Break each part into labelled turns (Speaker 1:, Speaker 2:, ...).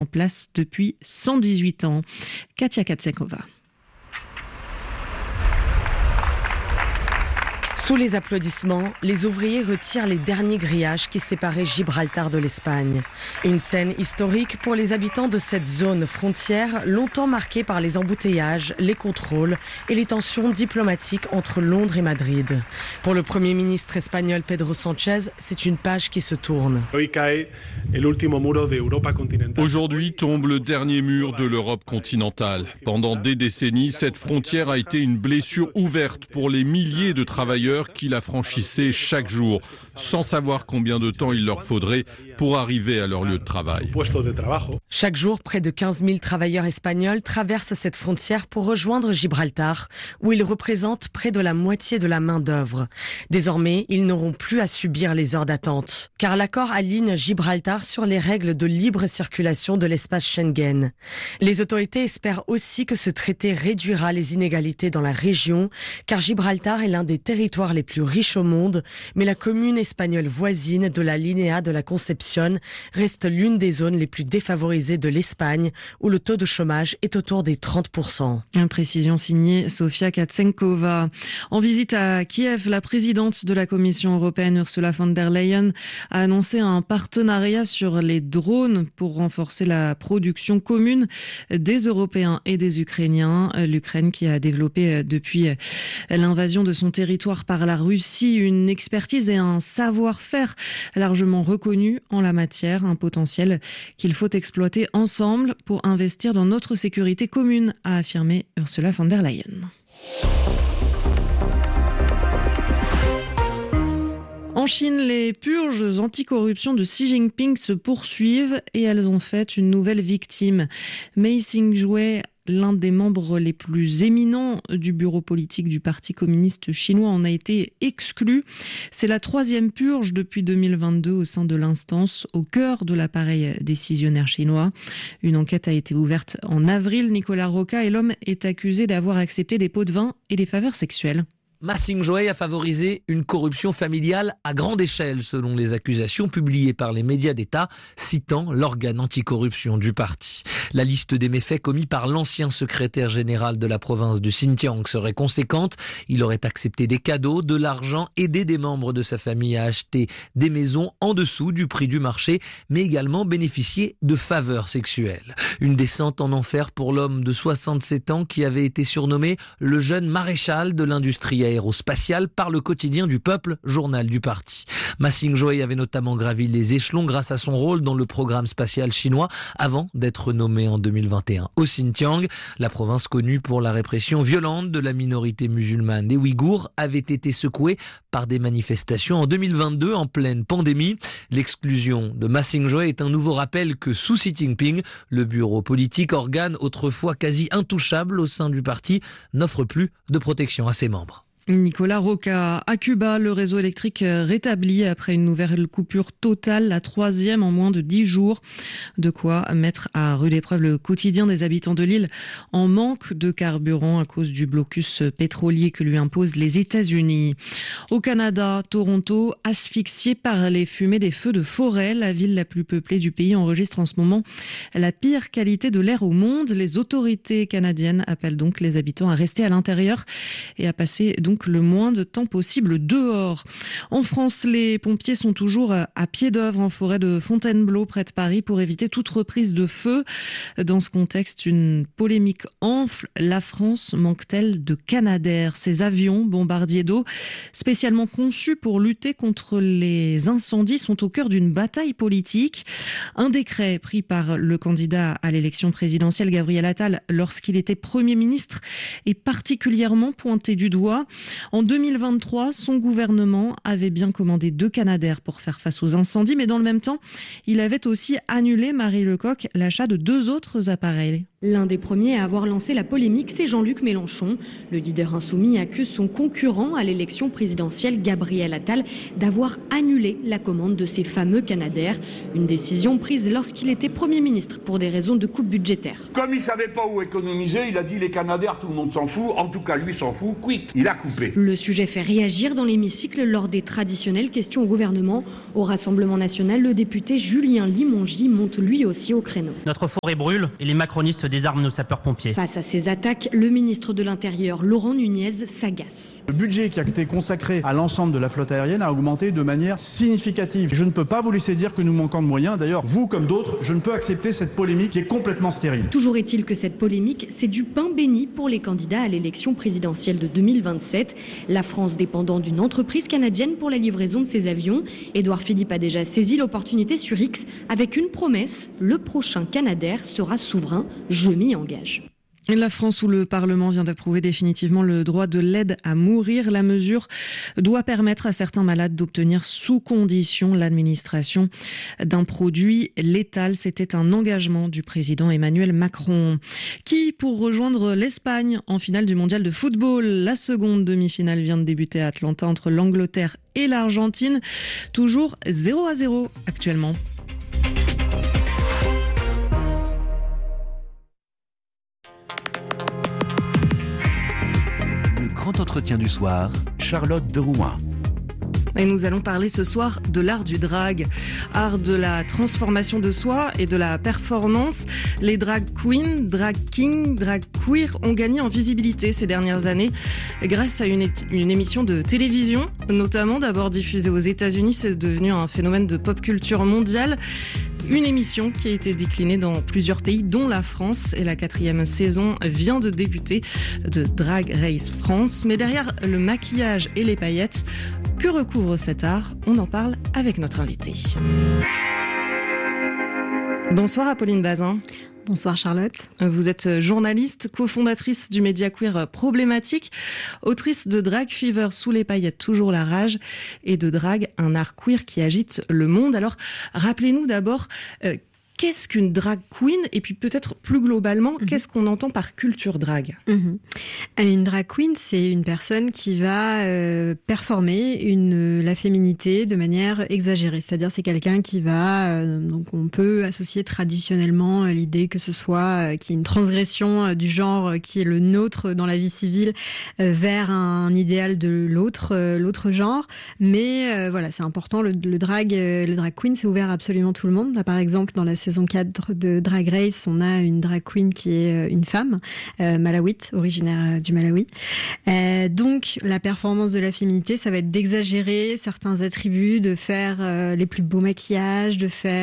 Speaker 1: place depuis 118 ans. Katia Katsekova.
Speaker 2: Sous les applaudissements, les ouvriers retirent les derniers grillages qui séparaient Gibraltar de l'Espagne. Une scène historique pour les habitants de cette zone frontière, longtemps marquée par les embouteillages, les contrôles et les tensions diplomatiques entre Londres et Madrid. Pour le Premier ministre espagnol Pedro Sánchez, c'est une page qui se tourne.
Speaker 3: Aujourd'hui tombe le dernier mur de l'Europe continentale. Pendant des décennies, cette frontière a été une blessure ouverte pour les milliers de travailleurs qui la franchissaient chaque jour, sans savoir combien de temps il leur faudrait pour arriver à leur lieu de travail.
Speaker 2: Chaque jour, près de 15 000 travailleurs espagnols traversent cette frontière pour rejoindre Gibraltar, où ils représentent près de la moitié de la main-d'œuvre. Désormais, ils n'auront plus à subir les heures d'attente, car l'accord aligne Gibraltar sur les règles de libre circulation de l'espace Schengen. Les autorités espèrent aussi que ce traité réduira les inégalités dans la région, car Gibraltar est l'un des territoires les plus riches au monde, mais la commune espagnole voisine de la Linéa de la Concepción reste l'une des zones les plus défavorisées de l'Espagne, où le taux de chômage est autour des 30%.
Speaker 1: Une précision signée Sofia Katsenkova. En visite à Kiev, la présidente de la Commission européenne Ursula von der Leyen a annoncé un partenariat sur les drones pour renforcer la production commune des Européens et des Ukrainiens. L'Ukraine qui a développé depuis l'invasion de son territoire par la Russie une expertise et un savoir-faire largement reconnus en la matière, un potentiel qu'il faut exploiter ensemble pour investir dans notre sécurité commune, a affirmé Ursula von der Leyen. En Chine, les purges anticorruption de Xi Jinping se poursuivent et elles ont fait une nouvelle victime. Mei Xinghui, l'un des membres les plus éminents du bureau politique du Parti communiste chinois, en a été exclu. C'est la 3e purge depuis 2022 au sein de l'instance, au cœur de l'appareil décisionnaire chinois. Une enquête a été ouverte en avril. Nicolas Roca et l'homme est accusé d'avoir accepté des pots de vin et des faveurs sexuelles.
Speaker 4: Ma Xinghui a favorisé une corruption familiale à grande échelle, selon les accusations publiées par les médias d'État, citant l'organe anticorruption du parti. La liste des méfaits commis par l'ancien secrétaire général de la province du Xinjiang serait conséquente. Il aurait accepté des cadeaux, de l'argent, aidé des membres de sa famille à acheter des maisons en dessous du prix du marché, mais également bénéficié de faveurs sexuelles. Une descente en enfer pour l'homme de 67 ans qui avait été surnommé le jeune maréchal de l'industrie aérospatiale par le quotidien du peuple, journal du parti. Ma Xinghui avait notamment gravi les échelons grâce à son rôle dans le programme spatial chinois avant d'être nommé en 2021 au Xinjiang. La province connue pour la répression violente de la minorité musulmane des Ouïghours avait été secouée par des manifestations en 2022 en pleine pandémie. L'exclusion de Ma Xinghui est un nouveau rappel que sous Xi Jinping, le bureau politique, organe autrefois quasi intouchable au sein du parti, n'offre plus de protection à ses membres.
Speaker 1: Nicolas Roca. À Cuba, le réseau électrique rétabli après une nouvelle coupure totale, la 3e en moins de 10 jours. De quoi mettre à rude épreuve le quotidien des habitants de l'île en manque de carburant à cause du blocus pétrolier que lui imposent les États-Unis. Au Canada, Toronto, asphyxié par les fumées des feux de forêt, la ville la plus peuplée du pays enregistre en ce moment la pire qualité de l'air au monde. Les autorités canadiennes appellent donc les habitants à rester à l'intérieur et à passer donc le moins de temps possible dehors. En France, les pompiers sont toujours à pied d'œuvre en forêt de Fontainebleau, près de Paris, pour éviter toute reprise de feu. Dans ce contexte, une polémique enfle. La France manque-t-elle de Canadair? Ces avions bombardiers d'eau, spécialement conçus pour lutter contre les incendies, sont au cœur d'une bataille politique. Un décret pris par le candidat à l'élection présidentielle, Gabriel Attal, lorsqu'il était Premier ministre, est particulièrement pointé du doigt. En 2023, son gouvernement avait bien commandé 2 Canadair pour faire face aux incendies, mais dans le même temps, il avait aussi annulé, Marie Lecoq, l'achat de 2 autres appareils.
Speaker 5: L'un des premiers à avoir lancé la polémique, c'est Jean-Luc Mélenchon. Le leader insoumis accuse son concurrent à l'élection présidentielle, Gabriel Attal, d'avoir annulé la commande de ces fameux Canadair. Une décision prise lorsqu'il était Premier ministre pour des raisons de coupe budgétaire.
Speaker 6: Comme il ne savait pas où économiser, il a dit les Canadair, tout le monde s'en fout. En tout cas, lui s'en fout. Quick, il a coupé.
Speaker 5: Le sujet fait réagir dans l'hémicycle lors des traditionnelles questions au gouvernement. Au Rassemblement national, le député Julien Limongi monte lui aussi au créneau.
Speaker 7: Notre forêt brûle et les macronistes désarment nos sapeurs-pompiers.
Speaker 5: Face à ces attaques, le ministre de l'Intérieur, Laurent Nunez, s'agace.
Speaker 8: Le budget qui a été consacré à l'ensemble de la flotte aérienne a augmenté de manière significative. Je ne peux pas vous laisser dire que nous manquons de moyens. D'ailleurs, vous comme d'autres, je ne peux accepter cette polémique qui est complètement stérile.
Speaker 5: Toujours est-il que cette polémique, c'est du pain béni pour les candidats à l'élection présidentielle de 2027. La France dépendant d'une entreprise canadienne pour la livraison de ses avions. Édouard Philippe a déjà saisi l'opportunité sur X avec une promesse. Le prochain Canadair sera souverain. Je m'y engage.
Speaker 1: La France, où le Parlement vient d'approuver définitivement le droit de l'aide à mourir. La mesure doit permettre à certains malades d'obtenir sous condition l'administration d'un produit létal. C'était un engagement du président Emmanuel Macron, qui, pour rejoindre l'Espagne en finale du mondial de football, la seconde demi-finale vient de débuter à Atlanta entre l'Angleterre et l'Argentine. Toujours 0-0 actuellement.
Speaker 9: Grand entretien du soir, Charlotte de Rouen.
Speaker 1: Et nous allons parler ce soir de l'art du drag, art de la transformation de soi et de la performance. Les drag queens, drag kings, drag queer ont gagné en visibilité ces dernières années grâce à une émission de télévision, notamment d'abord diffusée aux États-Unis. C'est devenu un phénomène de pop culture mondiale. Une émission qui a été déclinée dans plusieurs pays, dont la France. Et la 4e saison vient de débuter de Drag Race France. Mais derrière le maquillage et les paillettes, que recouvre cet art ? On en parle avec notre invitée. Bonsoir Apolline Bazin.
Speaker 10: Bonsoir Charlotte.
Speaker 1: Vous êtes journaliste, cofondatrice du média queer Problématique, autrice de Drag Fever, Sous les paillettes, toujours la rage, et de Drag, un art queer qui agite le monde. Alors, rappelez-nous d'abord, qu'est-ce qu'une drag queen ? Et puis peut-être plus globalement, qu'est-ce qu'on entend par culture drag ?
Speaker 10: Une drag queen, c'est une personne qui va performer la féminité de manière exagérée. C'est-à-dire c'est quelqu'un qui va... donc on peut associer traditionnellement l'idée que ce soit qu'il y ait une transgression du genre qui est le nôtre dans la vie civile vers un idéal de l'autre genre. Mais voilà, c'est important. Le drag queen, c'est ouvert à absolument tout le monde. Là, par exemple, dans la saison 4 de Drag Race, on a une drag queen qui est une femme, malawite, originaire du Malawi. Donc, la performance de la féminité, ça va être d'exagérer certains attributs, de faire les plus beaux maquillages,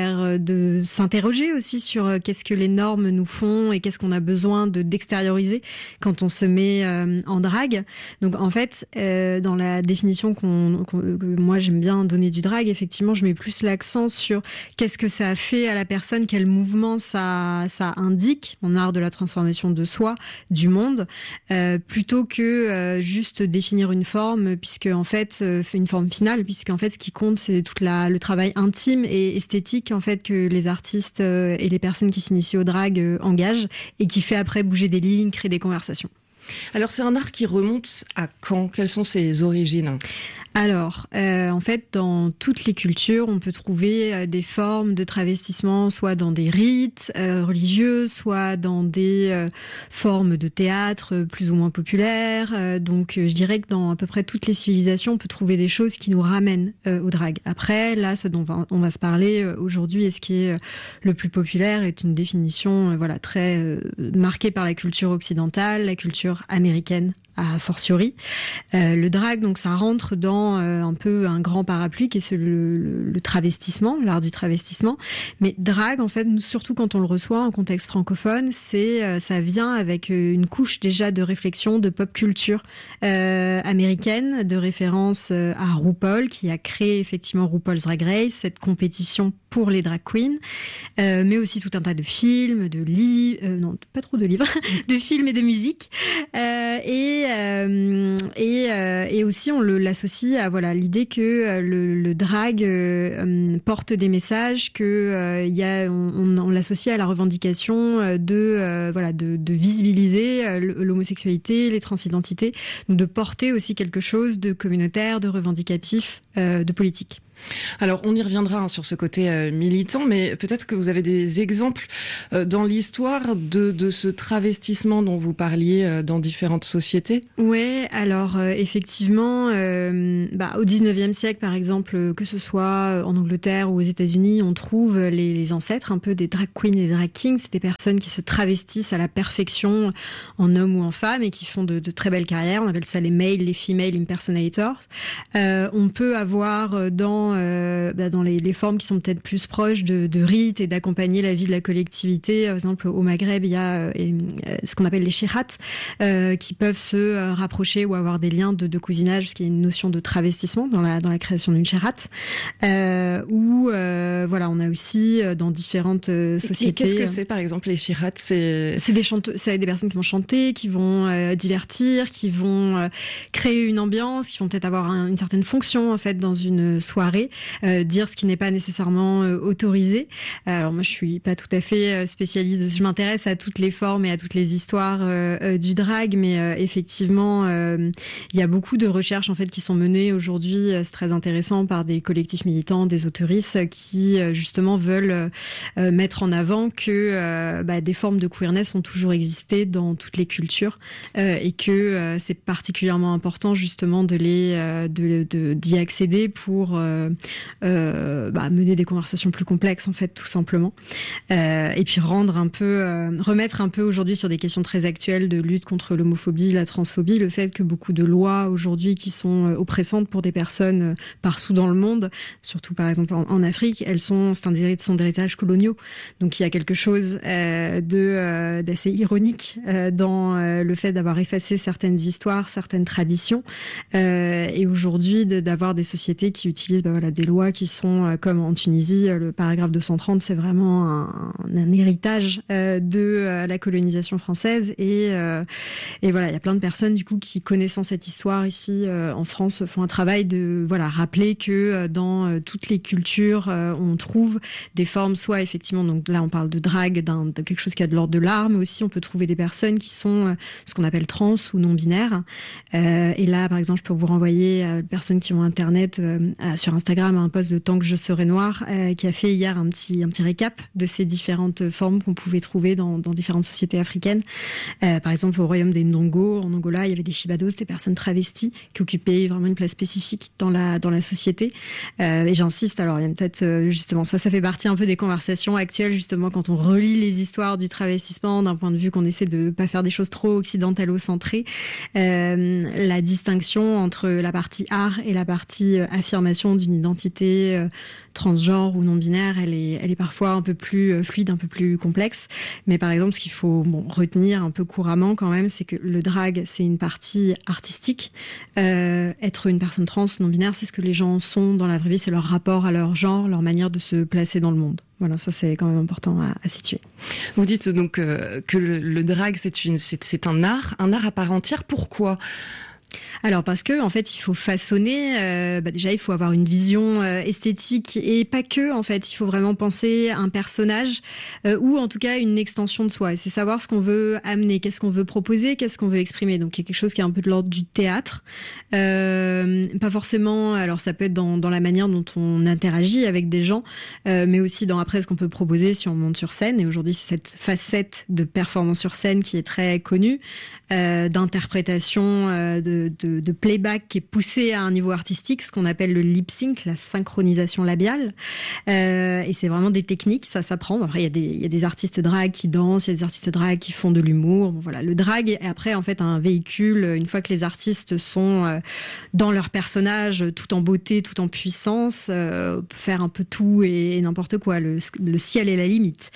Speaker 10: de s'interroger aussi sur qu'est-ce que les normes nous font et qu'est-ce qu'on a besoin d'extérioriser quand on se met en drag. Donc, en fait, dans la définition que moi j'aime bien donner du drag, effectivement, je mets plus l'accent sur qu'est-ce que ça a fait à la personne, quel mouvement ça indique en art de la transformation de soi, du monde, plutôt que juste définir une forme, puisque en fait une forme finale, puisque en fait ce qui compte c'est tout le travail intime et esthétique en fait que les artistes et les personnes qui s'initient au drag engagent et qui fait après bouger des lignes, créer des conversations.
Speaker 1: Alors c'est un art qui remonte à quand ? Quelles sont ses origines ?
Speaker 10: Alors, en fait, dans toutes les cultures, on peut trouver des formes de travestissement, soit dans des rites religieux, soit dans des formes de théâtre plus ou moins populaires. Donc, je dirais que dans à peu près toutes les civilisations, on peut trouver des choses qui nous ramènent au drag. Après, là, ce dont on va se parler aujourd'hui et ce qui est le plus populaire est une définition très marquée par la culture occidentale, la culture américaine a fortiori. Le drag, donc ça rentre dans un peu un grand parapluie qui est le travestissement, l'art du travestissement. Mais drag, en fait, surtout quand on le reçoit en contexte francophone, ça vient avec une couche déjà de réflexion de pop culture américaine, de référence à RuPaul, qui a créé effectivement RuPaul's Drag Race, cette compétition pour les drag queens, mais aussi tout un tas de films, de livres, non, pas trop de livres, de films et de musique. Et et aussi on l'associe à l'idée que le drag porte des messages, que on l'associe à la revendication de visibiliser l'homosexualité, les transidentités, donc de porter aussi quelque chose de communautaire, de revendicatif, de politique.
Speaker 1: Alors, on y reviendra sur ce côté militant, mais peut-être que vous avez des exemples dans l'histoire de ce travestissement dont vous parliez dans différentes sociétés.
Speaker 10: Ouais, alors effectivement, au 19e siècle, par exemple, que ce soit en Angleterre ou aux États-Unis, on trouve les ancêtres un peu des drag queens et des drag kings. C'est des personnes qui se travestissent à la perfection en homme ou en femme et qui font de très belles carrières. On appelle ça les male, les female impersonators. On peut avoir dans les formes qui sont peut-être plus proches de rites et d'accompagner la vie de la collectivité. Par exemple, au Maghreb, il y a ce qu'on appelle les shirats, qui peuvent se rapprocher ou avoir des liens de cousinage, parce qu'il y a une notion de travestissement dans la création d'une shirat. On a aussi dans différentes sociétés.
Speaker 1: Et qu'est-ce que c'est, par exemple, les shirats?
Speaker 10: C'est des personnes qui vont chanter, qui vont divertir, qui vont créer une ambiance, qui vont peut-être avoir une certaine fonction en fait dans une soirée. Dire ce qui n'est pas nécessairement autorisé. Alors moi je suis pas tout à fait spécialiste, je m'intéresse à toutes les formes et à toutes les histoires du drag, mais effectivement il y a beaucoup de recherches en fait qui sont menées aujourd'hui, c'est très intéressant, par des collectifs militants, des auteurices qui justement veulent mettre en avant que des formes de queerness ont toujours existé dans toutes les cultures et que c'est particulièrement important justement d'y accéder pour mener des conversations plus complexes en fait, tout simplement, et puis remettre un peu aujourd'hui sur des questions très actuelles de lutte contre l'homophobie, la transphobie, le fait que beaucoup de lois aujourd'hui qui sont oppressantes pour des personnes partout dans le monde, surtout par exemple en Afrique, sont d'héritage coloniaux, donc il y a quelque chose d'assez ironique dans le fait d'avoir effacé certaines histoires, certaines traditions, et aujourd'hui d'avoir des sociétés qui utilisent des lois qui sont comme en Tunisie, le paragraphe 230, c'est vraiment un héritage de la colonisation française, et il y a plein de personnes du coup qui, connaissant cette histoire ici en France, font un travail de rappeler que dans toutes les cultures on trouve des formes, soit effectivement, donc là on parle de drague, de quelque chose qui a de l'ordre de l'art, mais aussi on peut trouver des personnes qui sont ce qu'on appelle trans ou non binaires, et là par exemple je peux vous renvoyer à des personnes qui ont internet sur Instagram un post de Tant que je serai noire qui a fait hier un petit récap de ces différentes formes qu'on pouvait trouver dans différentes sociétés africaines. Par exemple au royaume des Ndongo, en Angola, il y avait des Shibados, des personnes travesties qui occupaient vraiment une place spécifique dans la société. Et j'insiste, alors il y a peut-être justement ça fait partie un peu des conversations actuelles, justement quand on relit les histoires du travestissement d'un point de vue qu'on essaie de pas faire des choses trop occidentalo-centrées, la distinction entre la partie art et la partie affirmation d'une identité transgenre ou non binaire, elle est parfois un peu plus fluide, un peu plus complexe. Mais par exemple, ce qu'il faut retenir un peu couramment quand même, c'est que le drag, c'est une partie artistique. Être une personne trans, non binaire, c'est ce que les gens sont dans la vraie vie, c'est leur rapport à leur genre, leur manière de se placer dans le monde. Voilà, ça c'est quand même important à situer.
Speaker 1: Vous dites donc que le drag, c'est un art à part entière. Pourquoi ?
Speaker 10: Alors parce que en fait il faut façonner, déjà il faut avoir une vision esthétique, et pas que, en fait il faut vraiment penser à un personnage ou en tout cas une extension de soi, et c'est savoir ce qu'on veut amener, qu'est-ce qu'on veut proposer, qu'est-ce qu'on veut exprimer. Donc il y a quelque chose qui est un peu de l'ordre du théâtre, pas forcément, alors ça peut être dans la manière dont on interagit avec des gens, mais aussi dans après ce qu'on peut proposer si on monte sur scène. Et aujourd'hui c'est cette facette de performance sur scène qui est très connue, d'interprétation, de playback qui est poussé à un niveau artistique, ce qu'on appelle le lip sync, la synchronisation labiale, et c'est vraiment des techniques, ça s'apprend. Après il y a des artistes drag qui dansent, il y a des artistes drag qui font de l'humour. Voilà, le drag est après en fait un véhicule, une fois que les artistes sont dans leur personnage, tout en beauté, tout en puissance, on peut faire un peu tout et n'importe quoi, le ciel est la limite,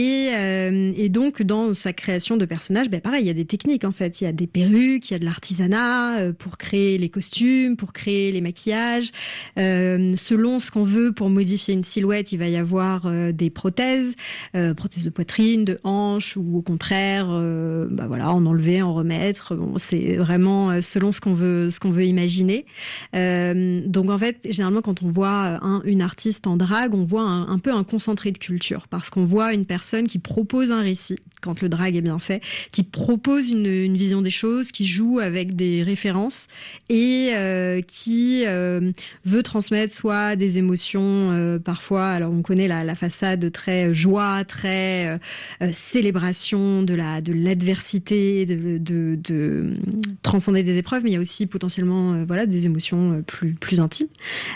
Speaker 10: et donc dans sa création de personnages, pareil, il y a des techniques en fait, il y a des perruques, il y a de l'artisanat, mannequinat, pour créer les costumes, pour créer les maquillages. Selon ce qu'on veut pour modifier une silhouette, il va y avoir des prothèses de poitrine, de hanche, ou au contraire, en enlever, en remettre. Bon, c'est vraiment selon ce qu'on veut imaginer. Donc en fait, généralement, quand on voit une artiste en drague, on voit un peu un concentré de culture, parce qu'on voit une personne qui propose un récit, quand le drague est bien fait, qui propose une vision des choses, qui joue avec des références et qui veut transmettre soit des émotions, parfois, alors on connaît la façade très joie, très célébration de l'adversité, de transcender des épreuves, mais il y a aussi potentiellement des émotions plus intimes.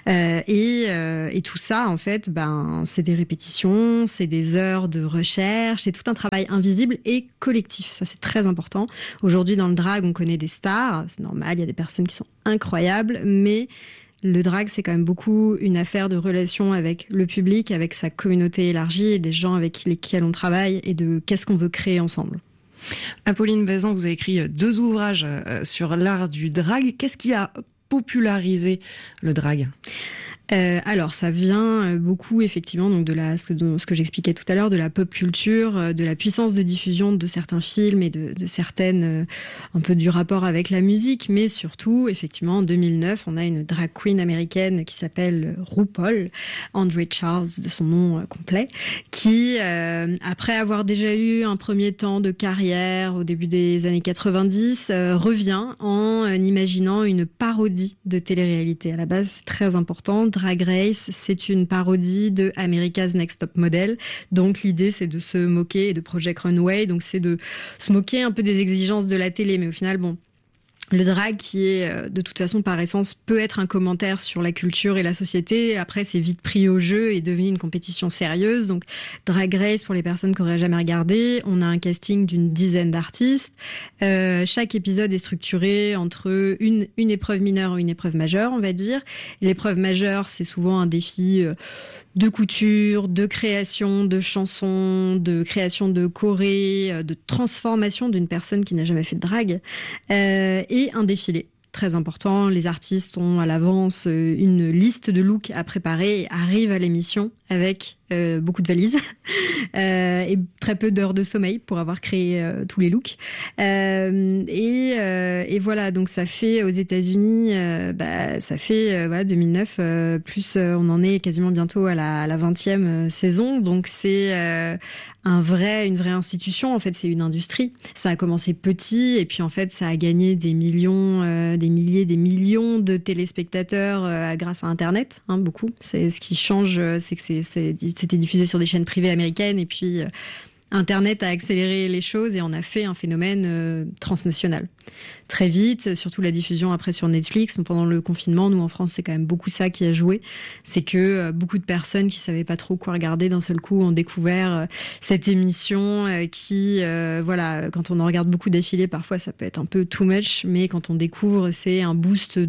Speaker 10: Et tout ça, en fait, c'est des répétitions, c'est des heures de recherche, c'est tout un travail invisible et collectif. Ça, c'est très important. Aujourd'hui, dans le drag, on connaît des stars. C'est normal, il y a des personnes qui sont incroyables, mais le drag, c'est quand même beaucoup une affaire de relation avec le public, avec sa communauté élargie et des gens avec lesquels on travaille et de qu'est-ce qu'on veut créer ensemble.
Speaker 1: Apolline Bazin, vous avez écrit 2 ouvrages sur l'art du drag. Qu'est-ce qui a popularisé le drag ?
Speaker 10: Alors ça vient beaucoup effectivement donc de ce que j'expliquais tout à l'heure, de la pop culture, de la puissance de diffusion de certains films et de certaines un peu du rapport avec la musique, mais surtout effectivement en 2009 on a une drag queen américaine qui s'appelle RuPaul, André Charles de son nom complet, qui après avoir déjà eu un premier temps de carrière au début des années 90 revient en imaginant une parodie de télé-réalité. À la base c'est très important. Drag Race, c'est une parodie de America's Next Top Model. Donc l'idée, c'est de se moquer de Project Runway. Donc c'est de se moquer un peu des exigences de la télé. Mais au final, le drag, qui est de toute façon par essence, peut être un commentaire sur la culture et la société. Après, c'est vite pris au jeu et devenu une compétition sérieuse. Donc, Drag Race, pour les personnes qui n'auraient jamais regardé, on a un casting d'une dizaine d'artistes. Chaque épisode est structuré entre une épreuve mineure et une épreuve majeure, on va dire. L'épreuve majeure, c'est souvent un défi de couture, de création de chansons, de création de choré, de transformation d'une personne qui n'a jamais fait de drague, et un défilé. Très important, les artistes ont à l'avance une liste de looks à préparer et arrivent à l'émission avec beaucoup de valises et très peu d'heures de sommeil pour avoir créé tous les looks. Et voilà, donc ça fait aux États-Unis, ça fait 2009, plus on en est quasiment bientôt à la 20e saison. Donc c'est une vraie institution. En fait, c'est une industrie. Ça a commencé petit et puis en fait, ça a gagné des millions, des millions de téléspectateurs grâce à Internet. Beaucoup. C'est ce qui change, c'est que c'était diffusé sur des chaînes privées américaines et puis Internet a accéléré les choses et en a fait un phénomène transnational. Très vite, surtout la diffusion après sur Netflix. Pendant le confinement, nous en France, c'est quand même beaucoup ça qui a joué. C'est que beaucoup de personnes qui savaient pas trop quoi regarder d'un seul coup ont découvert cette émission qui, quand on en regarde beaucoup d'affilée, parfois ça peut être un peu too much, mais quand on découvre, c'est un boost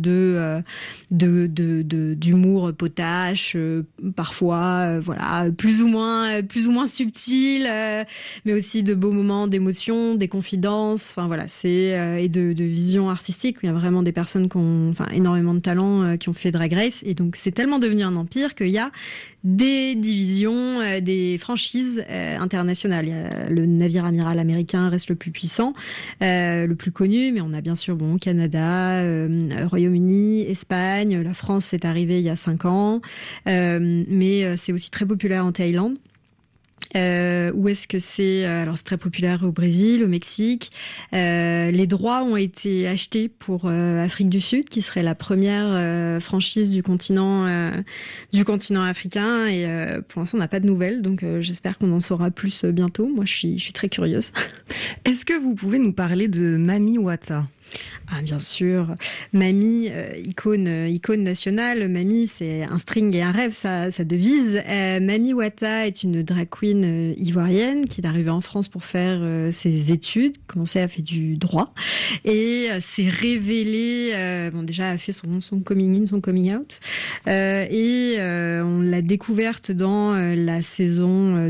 Speaker 10: d'humour potache, parfois, plus ou moins subtil, mais aussi de beaux moments d'émotion, des confidences. Enfin voilà, c'est et de vision artistique. Il y a vraiment des personnes qui ont énormément de talent qui ont fait Drag Race. Et donc, c'est tellement devenu un empire qu'il y a des divisions, des franchises internationales. Le navire amiral américain reste le plus puissant, le plus connu, mais on a bien sûr Canada, Royaume-Uni, Espagne. La France, c'est arrivé il y a 5 ans, mais c'est aussi très populaire en Thaïlande. Où est-ce que c'est alors c'est très populaire au Brésil, au Mexique. Les droits ont été achetés pour Afrique du Sud, qui serait la première franchise du continent africain. Et pour l'instant, on n'a pas de nouvelles, donc j'espère qu'on en saura plus bientôt. Moi, je suis très curieuse.
Speaker 1: Est-ce que vous pouvez nous parler de Mami Wata ?
Speaker 10: Ah, bien sûr. Mami, icône nationale. Mami, c'est un string et un rêve, sa devise. Mami Wata est une drag queen ivoirienne qui est arrivée en France pour faire ses études, commencé à faire du droit et s'est révélée, déjà a fait son coming in, son coming out, et on l'a découverte dans la saison 2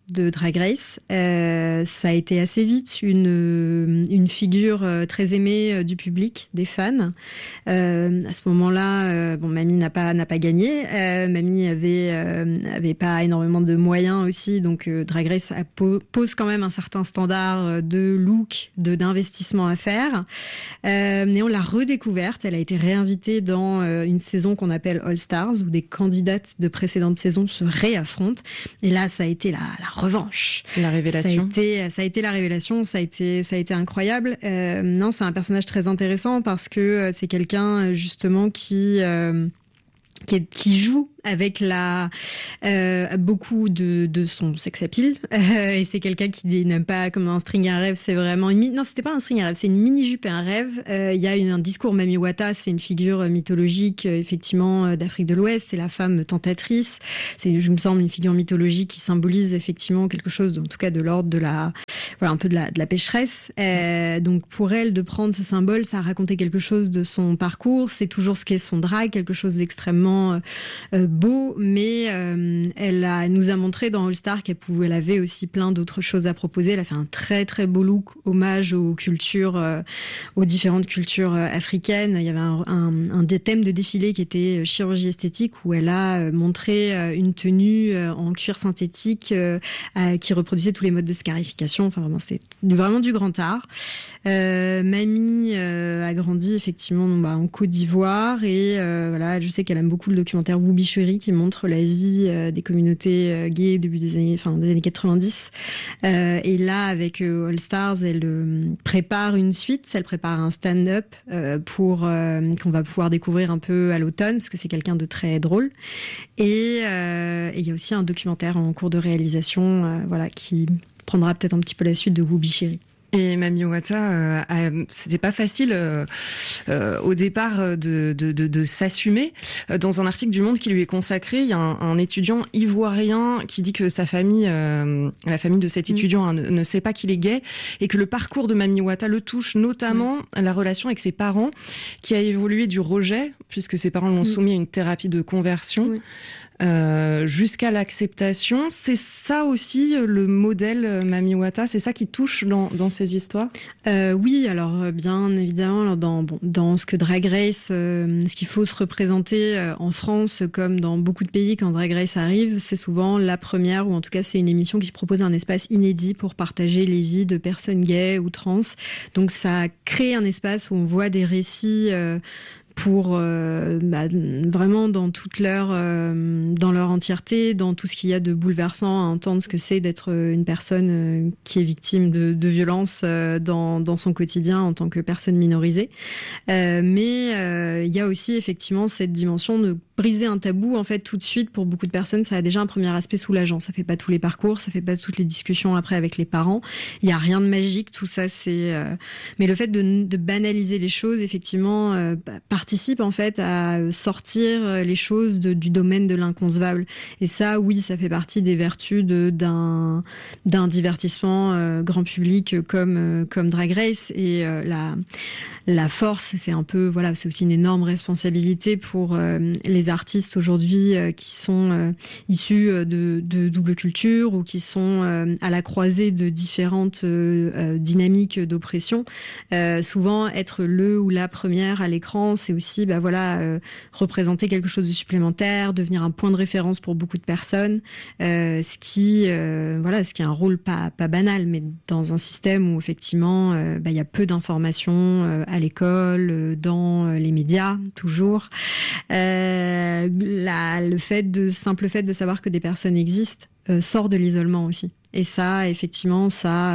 Speaker 10: de Drag Race. Ça a été assez vite une figure très aimée du public, des fans. À ce moment-là, Mamie n'a pas gagné. Mamie avait pas énormément de moyens aussi, donc Drag Race pose quand même un certain standard de look, d'investissement à faire. Mais on l'a redécouverte. Elle a été réinvitée dans une saison qu'on appelle All Stars, où des candidates de précédentes saisons se réaffrontent. Et là, ça a été la revanche.
Speaker 1: La révélation.
Speaker 10: Ça a été la révélation, ça a été incroyable. Non, c'est un personnage très intéressant parce que c'est quelqu'un justement qui joue avec beaucoup de son sex appeal, et c'est quelqu'un qui n'aime pas comme un string à rêve, c'est vraiment non, c'était pas un string à rêve, c'est une mini jupe et un rêve. Il y a un discours. Mami Wata, c'est une figure mythologique effectivement d'Afrique de l'Ouest, c'est la femme tentatrice, c'est, je me semble, une figure mythologique qui symbolise effectivement quelque chose, en tout cas de l'ordre de un peu de la pécheresse. Donc pour elle, de prendre ce symbole, ça a raconté quelque chose de son parcours, c'est toujours ce qu'est son drag, quelque chose d'extrêmement beau, mais elle nous a montré dans All Star elle avait aussi plein d'autres choses à proposer. Elle a fait un très très beau look, hommage aux différentes cultures africaines. Il y avait un des thèmes de défilé qui était chirurgie esthétique, où elle a montré une tenue en cuir synthétique qui reproduisait tous les modes de scarification. Enfin vraiment, c'est vraiment du grand art. Mamie a grandi effectivement en Côte d'Ivoire, et voilà, je sais qu'elle aime beaucoup le documentaire Woubi Chéri qui montre la vie des communautés gays début des années 90. Et là, avec All Stars, elle prépare une suite, elle prépare un stand-up qu'on va pouvoir découvrir un peu à l'automne, parce que c'est quelqu'un de très drôle. Et il y a aussi un documentaire en cours de réalisation, qui prendra peut-être un petit peu la suite de Woubi Chéri.
Speaker 1: Et Mami Wata, c'était pas facile au départ de s'assumer. Dans un article du Monde qui lui est consacré, il y a un étudiant ivoirien qui dit que sa famille, la famille de cet étudiant, ne sait pas qu'il est gay, et que le parcours de Mami Wata le touche, notamment la relation avec ses parents, qui a évolué du rejet, puisque ses parents l'ont soumis à une thérapie de conversion. Jusqu'à l'acceptation. C'est ça aussi le modèle Mami Wata, c'est ça qui touche dans ces histoires?
Speaker 10: Oui, alors bien évidemment, dans ce que Drag Race, ce qu'il faut se représenter en France, comme dans beaucoup de pays, quand Drag Race arrive, c'est souvent la première, ou en tout cas c'est une émission qui propose un espace inédit pour partager les vies de personnes gays ou trans. Donc ça crée un espace où on voit des récits pour vraiment dans leur entièreté, dans tout ce qu'il y a de bouleversant à entendre ce que c'est d'être une personne qui est victime de violences dans son quotidien en tant que personne minorisée. Mais il y a aussi effectivement cette dimension de briser un tabou. En fait, tout de suite, pour beaucoup de personnes, ça a déjà un premier aspect soulageant. Ça fait pas tous les parcours, ça fait pas toutes les discussions après avec les parents. Il y a rien de magique, tout ça, c'est. Mais le fait de banaliser les choses, effectivement, participe en fait à sortir les choses du domaine de l'inconcevable. Et ça, oui, ça fait partie des vertus d'un divertissement grand public comme Drag Race. Et la force, c'est un peu, c'est aussi une énorme responsabilité pour les artistes aujourd'hui qui sont issus de double culture, ou qui sont à la croisée de différentes dynamiques d'oppression. Souvent, être le ou la première à l'écran, c'est aussi représenter quelque chose de supplémentaire, devenir un point de référence pour beaucoup de personnes, ce qui est un rôle pas banal, mais dans un système où effectivement il y a peu d'informations à l'école, dans les médias toujours. Le simple fait de savoir que des personnes existent sort de l'isolement aussi. Et ça, effectivement,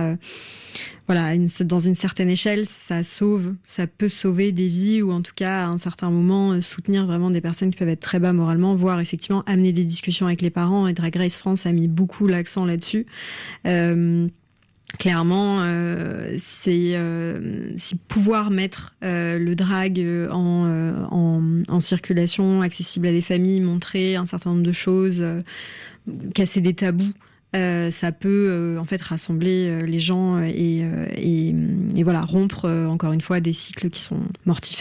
Speaker 10: dans une certaine échelle, ça peut sauver des vies, ou en tout cas, à un certain moment, soutenir vraiment des personnes qui peuvent être très bas moralement, voire effectivement amener des discussions avec les parents. Et Drag Race France a mis beaucoup l'accent là-dessus. Clairement, c'est pouvoir mettre le drag en circulation, accessible à des familles, montrer un certain nombre de choses, casser des tabous. Ça peut en fait rassembler les gens et rompre encore une fois des cycles qui sont mortifères.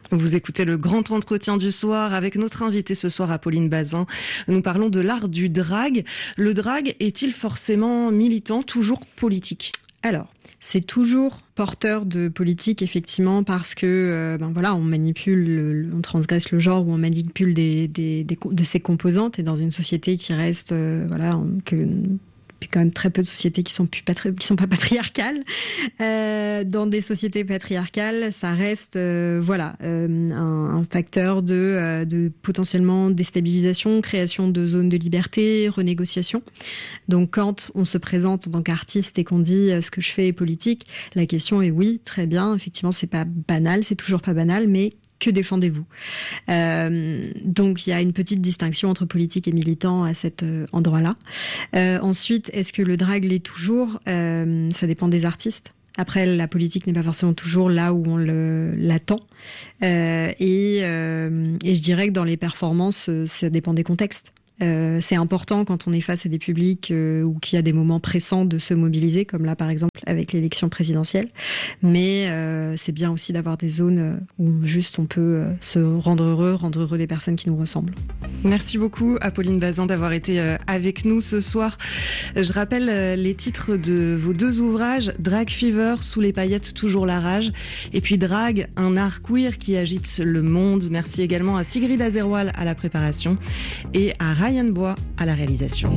Speaker 1: Vous écoutez le grand entretien du soir avec notre invitée ce soir, Apolline Bazin. Nous parlons de l'art du drag. Le drag est-il forcément militant, toujours politique ?
Speaker 10: Alors, c'est toujours porteur de politique, effectivement, parce que on manipule, on transgresse le genre ou on manipule de ses composantes, et dans une société qui reste puis quand même très peu de sociétés qui sont pas patriarcales. Dans des sociétés patriarcales, ça reste un facteur de potentiellement déstabilisation, création de zones de liberté, renégociation. Donc quand on se présente en tant qu'artiste et qu'on dit ce que je fais est politique, la question est oui, très bien, effectivement c'est pas banal, c'est toujours pas banal, mais que défendez-vous ? Donc il y a une petite distinction entre politique et militant à cet endroit-là. Ensuite, est-ce que le drag l'est toujours ? Ça dépend des artistes. Après, la politique n'est pas forcément toujours là où on l'attend. Et je dirais que dans les performances, ça dépend des contextes. C'est important quand on est face à des publics ou qu'il y a des moments pressants de se mobiliser, comme là par exemple avec l'élection présidentielle. Mais c'est bien aussi d'avoir des zones où juste on peut se rendre heureux des personnes qui nous ressemblent.
Speaker 1: Merci beaucoup Apolline Bazin d'avoir été avec nous ce soir. Je rappelle les titres de vos 2 ouvrages, Drag Fever, Sous les paillettes, toujours la rage, et puis Drag, un art queer qui agite le monde. Merci également à Sigrid Azerwal à la préparation et à Ryan Bois à la réalisation.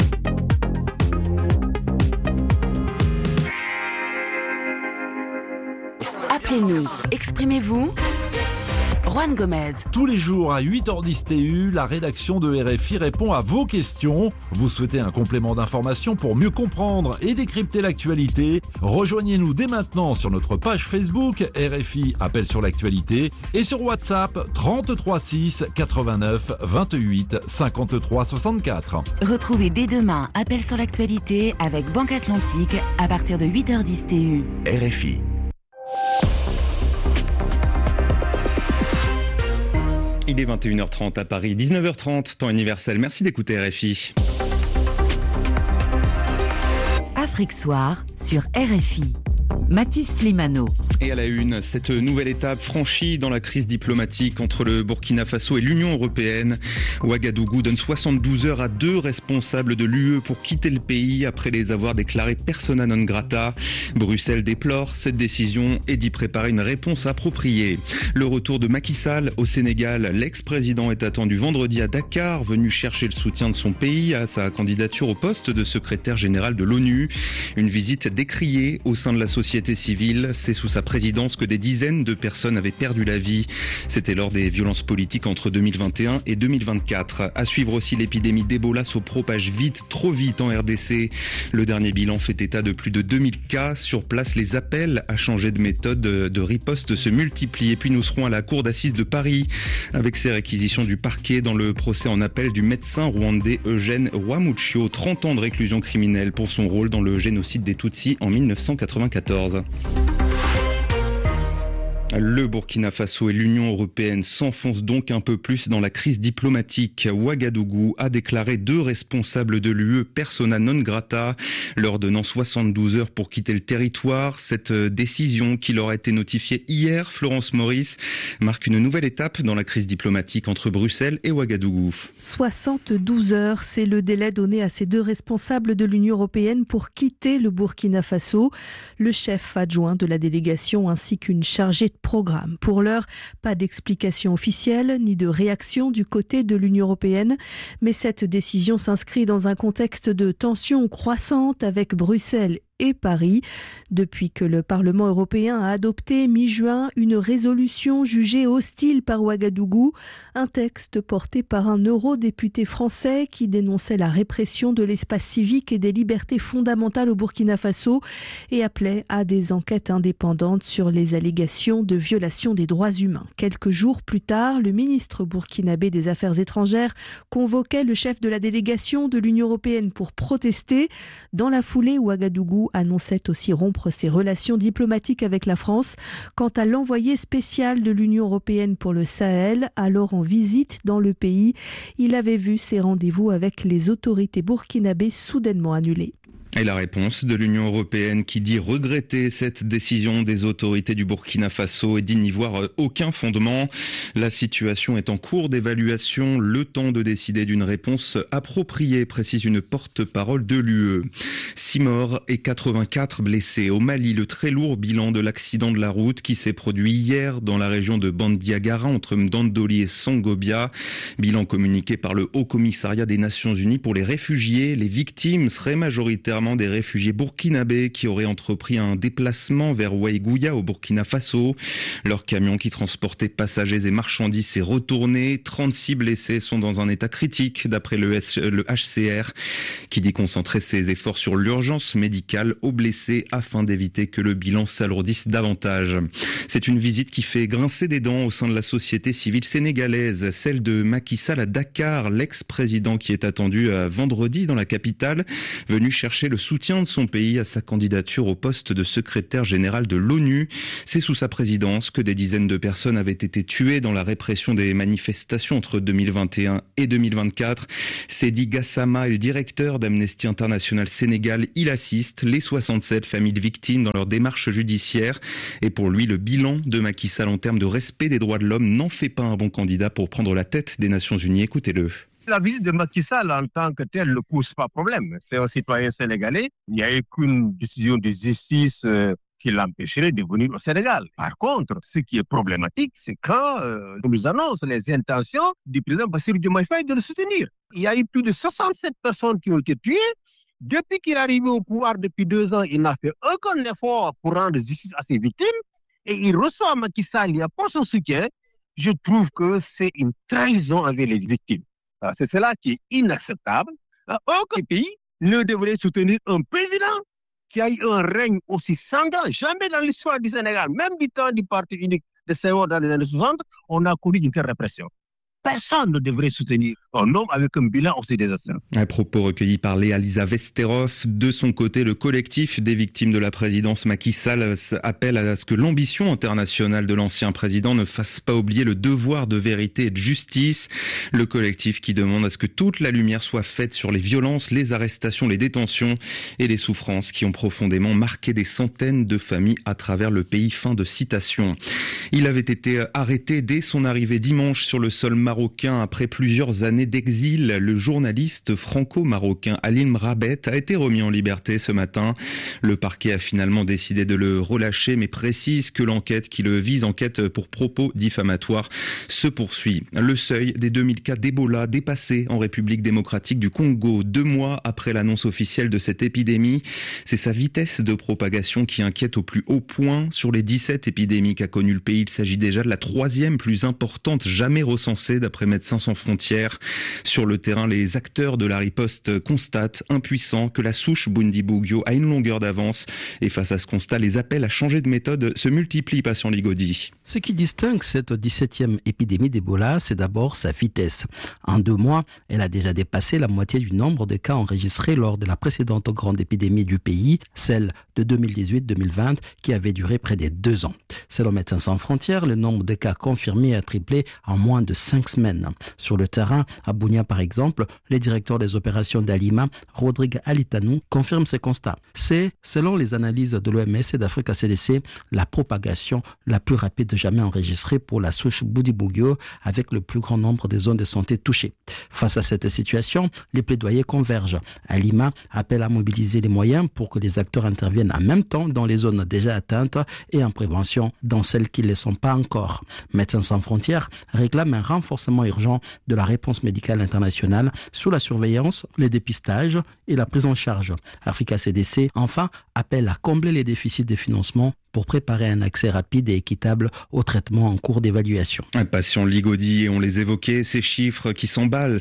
Speaker 11: Appelez-nous, exprimez-vous. Juan Gomez.
Speaker 12: Tous les jours à 8h10 TU, la rédaction de RFI répond à vos questions. Vous souhaitez un complément d'information pour mieux comprendre et décrypter l'actualité ? Rejoignez-nous dès maintenant sur notre page Facebook RFI Appel sur l'actualité et sur WhatsApp 33 6 89 28 53 64.
Speaker 11: Retrouvez dès demain Appel sur l'actualité avec Banque Atlantique à partir de 8h10 TU.
Speaker 9: RFI.
Speaker 13: Il est 21h30 à Paris, 19h30, temps universel. Merci d'écouter RFI.
Speaker 11: Afrique Soir sur RFI. Mathis Limano.
Speaker 13: Et à la une, cette nouvelle étape franchie dans la crise diplomatique entre le Burkina Faso et l'Union européenne. Ouagadougou donne 72 heures à 2 responsables de l'UE pour quitter le pays après les avoir déclarés persona non grata. Bruxelles déplore cette décision et dit préparer une réponse appropriée. Le retour de Macky Sall au Sénégal. L'ex-président est attendu vendredi à Dakar, venu chercher le soutien de son pays à sa candidature au poste de secrétaire général de l'ONU. Une visite décriée au sein de la société civile. C'est sous sa présidence que des dizaines de personnes avaient perdu la vie. C'était lors des violences politiques entre 2021 et 2024. À suivre aussi, l'épidémie d'Ebola se propage vite, trop vite en RDC. Le dernier bilan fait état de plus de 2000 cas. Sur place, les appels à changer de méthode de riposte se multiplient. Et puis nous serons à la cour d'assises de Paris avec ces réquisitions du parquet dans le procès en appel du médecin rwandais Eugène Rwamuchio. 30 ans de réclusion criminelle pour son rôle dans le génocide des Tutsis en 1994. Le Burkina Faso et l'Union européenne s'enfoncent donc un peu plus dans la crise diplomatique. Ouagadougou a déclaré 2 responsables de l'UE persona non grata, leur donnant 72 heures pour quitter le territoire. Cette décision, qui leur a été notifiée hier, Florence Maurice, marque une nouvelle étape dans la crise diplomatique entre Bruxelles et Ouagadougou.
Speaker 14: 72 heures, c'est le délai donné à ces 2 responsables de l'Union européenne pour quitter le Burkina Faso, le chef adjoint de la délégation ainsi qu'une chargée de programme. Pour l'heure, pas d'explication officielle ni de réaction du côté de l'Union européenne, mais cette décision s'inscrit dans un contexte de tensions croissantes avec Bruxelles et Paris, depuis que le Parlement européen a adopté mi-juin une résolution jugée hostile par Ouagadougou, un texte porté par un eurodéputé français qui dénonçait la répression de l'espace civique et des libertés fondamentales au Burkina Faso et appelait à des enquêtes indépendantes sur les allégations de violation des droits humains. Quelques jours plus tard, le ministre burkinabé des Affaires étrangères convoquait le chef de la délégation de l'Union européenne pour protester. Dans la foulée, Ouagadougou annonçait aussi rompre ses relations diplomatiques avec la France. Quant à l'envoyé spécial de l'Union européenne pour le Sahel, alors en visite dans le pays, il avait vu ses rendez-vous avec les autorités burkinabées soudainement annulés.
Speaker 13: Et la réponse de l'Union européenne qui dit regretter cette décision des autorités du Burkina Faso et dit n'y voir aucun fondement. La situation est en cours d'évaluation. Le temps de décider d'une réponse appropriée, précise une porte-parole de l'UE. 6 morts et 84 blessés. Au Mali, le très lourd bilan de l'accident de la route qui s'est produit hier dans la région de Bandiagara entre Mdandoli et Songobia. Bilan communiqué par le Haut Commissariat des Nations Unies pour les réfugiés. Les victimes seraient majoritairement des réfugiés burkinabés qui auraient entrepris un déplacement vers Ouaïgouya au Burkina Faso. Leur camion qui transportait passagers et marchandises s'est retourné. 36 blessés sont dans un état critique d'après le HCR qui dit concentrer ses efforts sur l'urgence médicale aux blessés afin d'éviter que le bilan s'alourdisse davantage. C'est une visite qui fait grincer des dents au sein de la société civile sénégalaise, celle de Macky Sall à Dakar, l'ex-président qui est attendu vendredi dans la capitale, venu chercher le soutien de son pays à sa candidature au poste de secrétaire général de l'ONU. C'est sous sa présidence que des dizaines de personnes avaient été tuées dans la répression des manifestations entre 2021 et 2024. Seydi Gassama est le directeur d'Amnesty International Sénégal. Il assiste les 67 familles de victimes dans leur démarche judiciaire. Et pour lui, le bilan de Macky Sall en termes de respect des droits de l'homme n'en fait pas un bon candidat pour prendre la tête des Nations Unies. Écoutez-le.
Speaker 15: La visite de Macky Sall en tant que telle ne pose pas problème. C'est un citoyen sénégalais. Il n'y a aucune décision de justice qui l'empêcherait de venir au Sénégal. Par contre, ce qui est problématique, c'est quand on nous annonce les intentions du président Bassirou Diomaye Faye de le soutenir. Il y a eu plus de 67 personnes qui ont été tuées. Depuis qu'il est arrivé au pouvoir depuis 2 ans, il n'a fait aucun effort pour rendre justice à ses victimes. Et il reçoit Macky Sall, il n'y a pas son soutien. Je trouve que c'est une trahison avec les victimes. C'est cela qui est inacceptable. Aucun pays ne devrait soutenir un président qui a eu un règne aussi sanglant. Jamais dans l'histoire du Sénégal, même du temps du parti unique de Senghor dans les années 60, on a connu une telle répression. Personne ne devrait soutenir un homme avec un bilan aussi désastreux.
Speaker 13: Un propos recueilli par Léa-Lisa Vesterov. De son côté, le collectif des victimes de la présidence Macky Sall appelle à ce que l'ambition internationale de l'ancien président ne fasse pas oublier le devoir de vérité et de justice. Le collectif qui demande à ce que toute la lumière soit faite sur les violences, les arrestations, les détentions et les souffrances qui ont profondément marqué des centaines de familles à travers le pays. Fin de citation. Il avait été arrêté dès son arrivée dimanche sur le sol marocain après plusieurs années d'exil. Le journaliste franco-marocain Alim Rabet a été remis en liberté ce matin. Le parquet a finalement décidé de le relâcher, mais précise que l'enquête qui le vise, enquête pour propos diffamatoires, se poursuit. Le seuil des 2000 cas d'Ebola dépassé en République démocratique du Congo 2 mois après l'annonce officielle de cette épidémie. C'est sa vitesse de propagation qui inquiète au plus haut point. Sur les 17 épidémies qu'a connu le pays, il s'agit déjà de la 3e plus importante jamais recensée d'après Médecins sans frontières. Sur le terrain, les acteurs de la riposte constatent, impuissants, que la souche Bundibugyo a une longueur d'avance. Et face à ce constat, les appels à changer de méthode se multiplient, Patient Ligodi.
Speaker 16: Ce qui distingue cette 17e épidémie d'Ebola, c'est d'abord sa vitesse. En 2 mois, elle a déjà dépassé la moitié du nombre de cas enregistrés lors de la précédente grande épidémie du pays, celle de 2018-2020, qui avait duré près de 2 ans. Selon Médecins sans frontières, le nombre de cas confirmés a triplé en moins de 5 semaines. Sur le terrain, à Bunia par exemple, le directeur des opérations d'Alima, Rodrigue Alitanou, confirme ces constats. C'est, selon les analyses de l'OMS et d'Africa CDC, la propagation la plus rapide jamais enregistrée pour la souche Bundibugyo, avec le plus grand nombre de zones de santé touchées. Face à cette situation, les plaidoyers convergent. Alima appelle à mobiliser les moyens pour que les acteurs interviennent en même temps dans les zones déjà atteintes et en prévention dans celles qui ne le sont pas encore. Médecins sans frontières réclament un renforcement urgent de la réponse médicale internationale sous la surveillance, le dépistage et la prise en charge. Africa CDC, enfin, appelle à combler les déficits de financement pour préparer un accès rapide et équitable au traitement en cours d'évaluation.
Speaker 13: Patient Ligodi, et on les évoquait, ces chiffres qui s'emballent,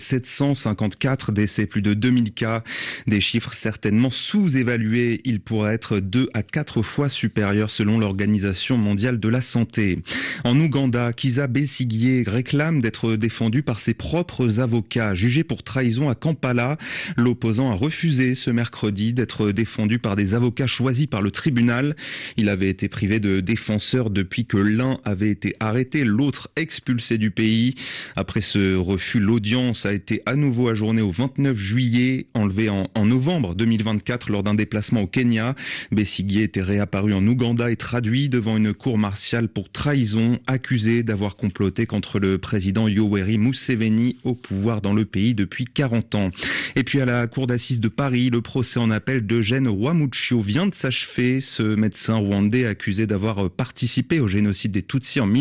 Speaker 13: 754 décès, plus de 2000 cas, des chiffres certainement sous-évalués. Ils pourraient être 2 à 4 fois supérieurs selon l'Organisation mondiale de la santé. En Ouganda, Kizza Besigye réclame d'être défendu par ses propres deux avocats jugés pour trahison à Kampala. L'opposant a refusé ce mercredi d'être défendu par des avocats choisis par le tribunal. Il avait été privé de défenseur depuis que l'un avait été arrêté, l'autre expulsé du pays. Après ce refus, l'audience a été à nouveau ajournée au 29 juillet, enlevé en novembre 2024 lors d'un déplacement au Kenya. Besigye était réapparu en Ouganda et traduit devant une cour martiale pour trahison, accusé d'avoir comploté contre le président Yoweri Museveni au pouvoir dans le pays depuis 40 ans. Et puis à la cour d'assises de Paris, le procès en appel d'Eugène Rwamucho vient de s'achever. Ce médecin rwandais accusé d'avoir participé au génocide des Tutsis en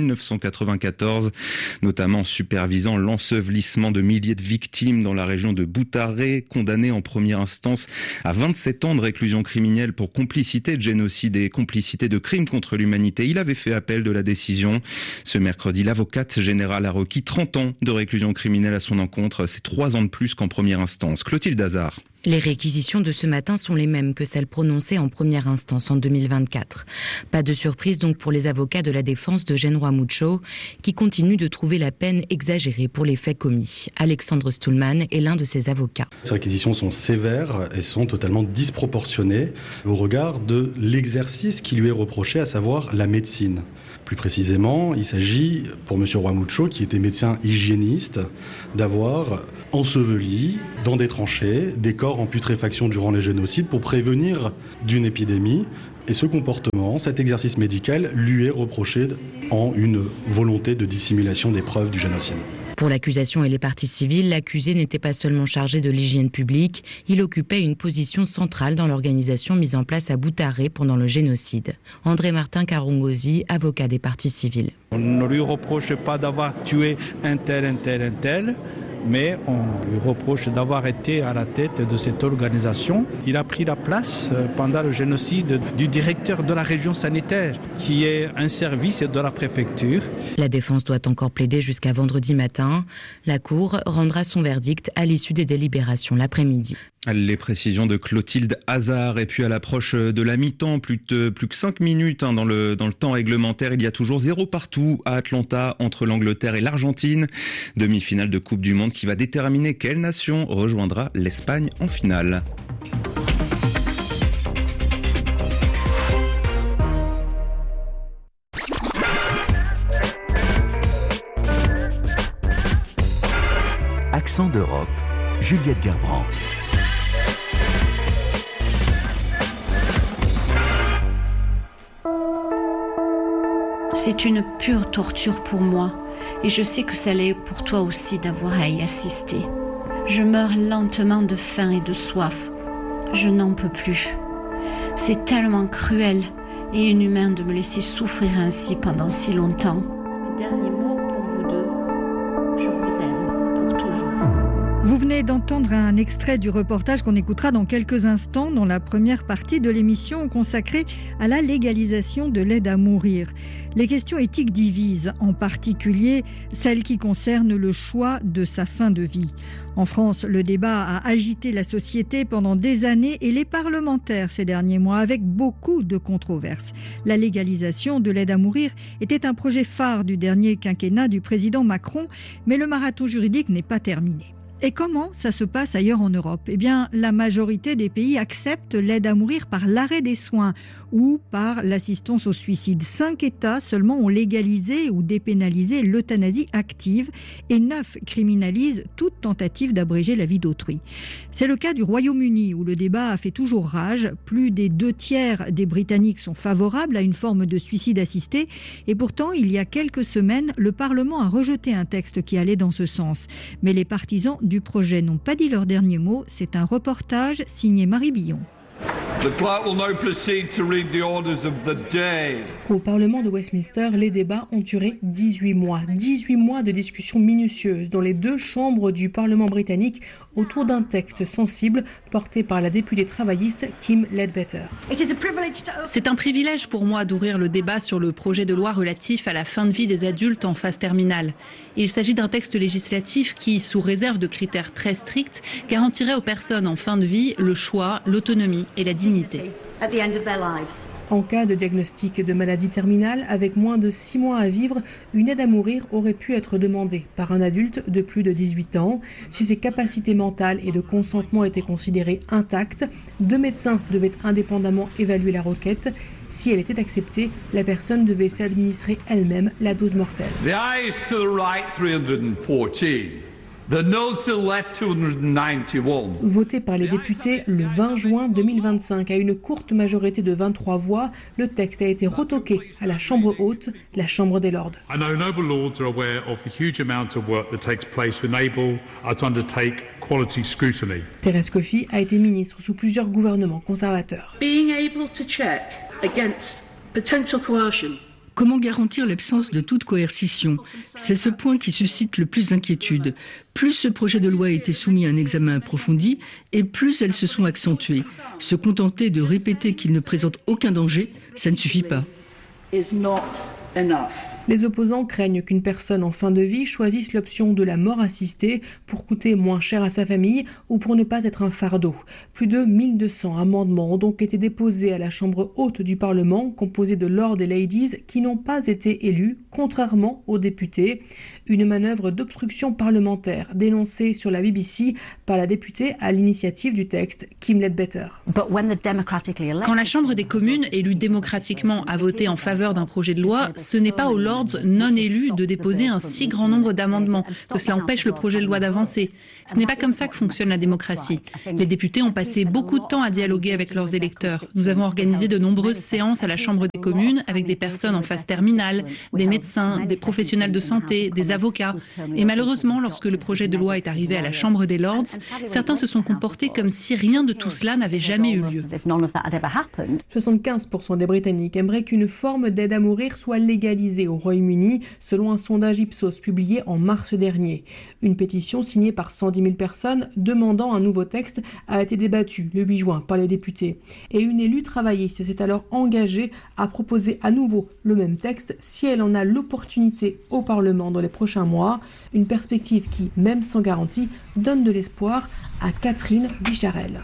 Speaker 13: 1994, notamment en supervisant l'ensevelissement de milliers de victimes dans la région de Butare, condamné en première instance à 27 ans de réclusion criminelle pour complicité de génocide et complicité de crimes contre l'humanité. Il avait fait appel de la décision. Ce mercredi, l'avocate générale a requis 30 ans de réclusion criminelle à son encontre. C'est 3 ans de plus qu'en première instance. Clotilde Hazard.
Speaker 17: Les réquisitions de ce matin sont les mêmes que celles prononcées en première instance en 2024. Pas de surprise donc pour les avocats de la défense d'Eugène Rwamucho, qui continuent de trouver la peine exagérée pour les faits commis. Alexandre Stuhlmann est l'un de ces avocats.
Speaker 18: Ces réquisitions sont sévères et sont totalement disproportionnées au regard de l'exercice qui lui est reproché, à savoir la médecine. Plus précisément, il s'agit, pour M. Rwamucho, qui était médecin hygiéniste, d'avoir enseveli dans des tranchées des corps en putréfaction durant les génocides pour prévenir d'une épidémie. Et ce comportement, cet exercice médical, lui est reproché en une volonté de dissimulation des preuves du génocide.
Speaker 17: Pour l'accusation et les parties civiles, l'accusé n'était pas seulement chargé de l'hygiène publique, il occupait une position centrale dans l'organisation mise en place à Butare pendant le génocide. André Martin Karongozi, avocat des parties civiles.
Speaker 19: On ne lui reproche pas d'avoir tué un tel, mais on lui reproche d'avoir été à la tête de cette organisation. Il a pris la place pendant le génocide du directeur de la région sanitaire, qui est un service de la préfecture.
Speaker 17: La défense doit encore plaider jusqu'à vendredi matin. La Cour rendra son verdict à l'issue des délibérations l'après-midi.
Speaker 13: Les précisions de Clotilde Hazard. Et puis à l'approche de la mi-temps, plus que 5 minutes dans le temps réglementaire, il y a toujours 0 partout à Atlanta entre l'Angleterre et l'Argentine. Demi-finale de Coupe du Monde qui va déterminer quelle nation rejoindra l'Espagne en finale.
Speaker 9: Accent d'Europe, Juliette Gerbrand.
Speaker 20: C'est une pure torture pour moi et je sais que ça l'est pour toi aussi d'avoir à y assister. Je meurs lentement de faim et de soif. Je n'en peux plus. C'est tellement cruel et inhumain de me laisser souffrir ainsi pendant si longtemps. Dernier mot pour vous deux. Je vous aime pour toujours.
Speaker 21: Vous venez d'entendre un extrait du reportage qu'on écoutera dans quelques instants dans la première partie de l'émission consacrée à la légalisation de l'aide à mourir. Les questions éthiques divisent, en particulier celles qui concernent le choix de sa fin de vie. En France, le débat a agité la société pendant des années et les parlementaires ces derniers mois avec beaucoup de controverses. La légalisation de l'aide à mourir était un projet phare du dernier quinquennat du président Macron, mais le marathon juridique n'est pas terminé. Et comment ça se passe ailleurs en Europe ? Eh bien, la majorité des pays acceptent l'aide à mourir par l'arrêt des soins ou par l'assistance au suicide. 5 États seulement ont légalisé ou dépénalisé l'euthanasie active et 9 criminalisent toute tentative d'abréger la vie d'autrui. C'est le cas du Royaume-Uni où le débat a fait toujours rage. Plus des 2/3 des Britanniques sont favorables à une forme de suicide assisté et pourtant, il y a quelques semaines, le Parlement a rejeté un texte qui allait dans ce sens. Mais les partisans du projet n'ont pas dit leur dernier mot. C'est un reportage signé Marie Billon.
Speaker 22: Au Parlement de Westminster, les débats ont duré 18 mois. 18 mois de discussions minutieuses dans les 2 chambres du Parlement britannique autour d'un texte sensible porté par la députée travailliste Kim Ledbetter.
Speaker 23: C'est un privilège pour moi d'ouvrir le débat sur le projet de loi relatif à la fin de vie des adultes en phase terminale. Il s'agit d'un texte législatif qui, sous réserve de critères très stricts, garantirait aux personnes en fin de vie le choix, l'autonomie et la dignité.
Speaker 22: En cas de diagnostic de maladie terminale, avec moins de 6 mois à vivre, une aide à mourir aurait pu être demandée par un adulte de plus de 18 ans. Si ses capacités mentales et de consentement étaient considérées intactes, 2 médecins devaient indépendamment évaluer la requête. Si elle était acceptée, la personne devait s'administrer elle-même la dose mortelle.
Speaker 2: The ayes to the right 314. The no to the left 291.
Speaker 22: Voté par les députés le 20 juin 2025 à une courte majorité de 23 voix, le texte a été retoqué à la Chambre haute, la Chambre des Lords.
Speaker 3: I know noble lords are aware of the huge amount of work that takes place to enable us to undertake quality scrutiny.
Speaker 22: Thérèse Coffey a été ministre sous plusieurs gouvernements conservateurs.
Speaker 4: Being able to check against potential coercion.
Speaker 24: Comment garantir l'absence de toute coercition ? C'est ce point qui suscite le plus d'inquiétude. Plus ce projet de loi a été soumis à un examen approfondi, et plus elles se sont accentuées. Se contenter de répéter qu'il ne présente aucun danger, ça ne suffit pas.
Speaker 22: Les opposants craignent qu'une personne en fin de vie choisisse l'option de la mort assistée pour coûter moins cher à sa famille ou pour ne pas être un fardeau. Plus de 1200 amendements ont donc été déposés à la Chambre haute du Parlement, composée de lords et ladies qui n'ont pas été élus, contrairement aux députés. Une manœuvre d'obstruction parlementaire dénoncée sur la BBC par la députée à l'initiative du texte, Kim Ledbetter.
Speaker 23: Quand la Chambre des communes, élue démocratiquement, a voté en faveur d'un projet de loi, ce n'est pas aux lords non élus de déposer un si grand nombre d'amendements que cela empêche le projet de loi d'avancer. Ce n'est pas comme ça que fonctionne la démocratie. Les députés ont passé beaucoup de temps à dialoguer avec leurs électeurs. Nous avons organisé de nombreuses séances à la Chambre des communes avec des personnes en phase terminale, des médecins, des professionnels de santé, des avocats. Et malheureusement, lorsque le projet de loi est arrivé à la Chambre des Lords, certains se sont comportés comme si rien de tout cela n'avait jamais eu lieu.
Speaker 22: 75% des Britanniques aimeraient qu'une forme d'aide à mourir soit légalisée au Royaume-Uni, selon un sondage Ipsos publié en mars dernier. Une pétition signée par 110 000 personnes demandant un nouveau texte a été débattue le 8 juin par les députés. Et une élue travailliste s'est alors engagée à proposer à nouveau le même texte si elle en a l'opportunité au Parlement dans les prochains mois. Une perspective qui, même sans garantie, donne de l'espoir à Catherine Bicharel.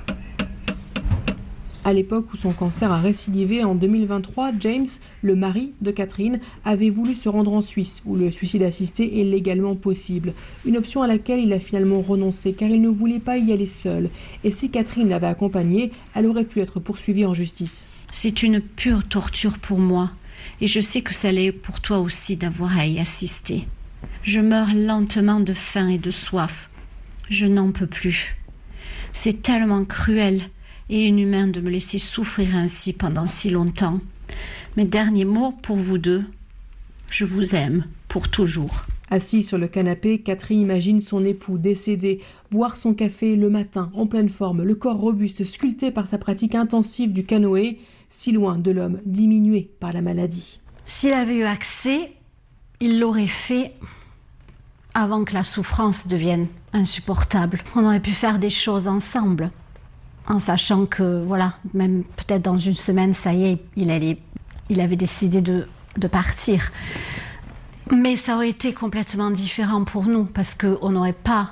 Speaker 22: À l'époque où son cancer a récidivé en 2023, James, le mari de Catherine, avait voulu se rendre en Suisse, où le suicide assisté est légalement possible. Une option à laquelle il a finalement renoncé, car il ne voulait pas y aller seul. Et si Catherine l'avait accompagné, elle aurait pu être poursuivie en justice.
Speaker 20: C'est une pure torture pour moi, et je sais que ça l'est pour toi aussi d'avoir à y assister. Je meurs lentement de faim et de soif. Je n'en peux plus. C'est tellement cruel et inhumain de me laisser souffrir ainsi pendant si longtemps. Mes derniers mots pour vous deux, je vous aime pour toujours.
Speaker 22: Assise sur le canapé, Catherine imagine son époux décédé, boire son café le matin, en pleine forme, le corps robuste, sculpté par sa pratique intensive du canoë, si loin de l'homme diminué par la maladie.
Speaker 20: S'il avait eu accès, il l'aurait fait avant que la souffrance devienne insupportable. On aurait pu faire des choses ensemble, en sachant que, voilà, même peut-être dans une semaine, ça y est, il avait décidé de partir. Mais ça aurait été complètement différent pour nous, parce qu'on n'aurait pas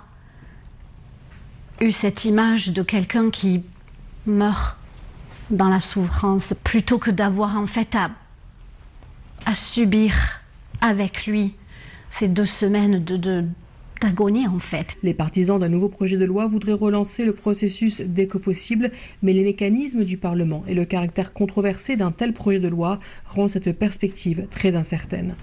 Speaker 20: eu cette image de quelqu'un qui meurt dans la souffrance, plutôt que d'avoir en fait à subir avec lui ces 2 semaines d'agonie en fait.
Speaker 22: Les partisans d'un nouveau projet de loi voudraient relancer le processus dès que possible, mais les mécanismes du Parlement et le caractère controversé d'un tel projet de loi rendent cette perspective très incertaine.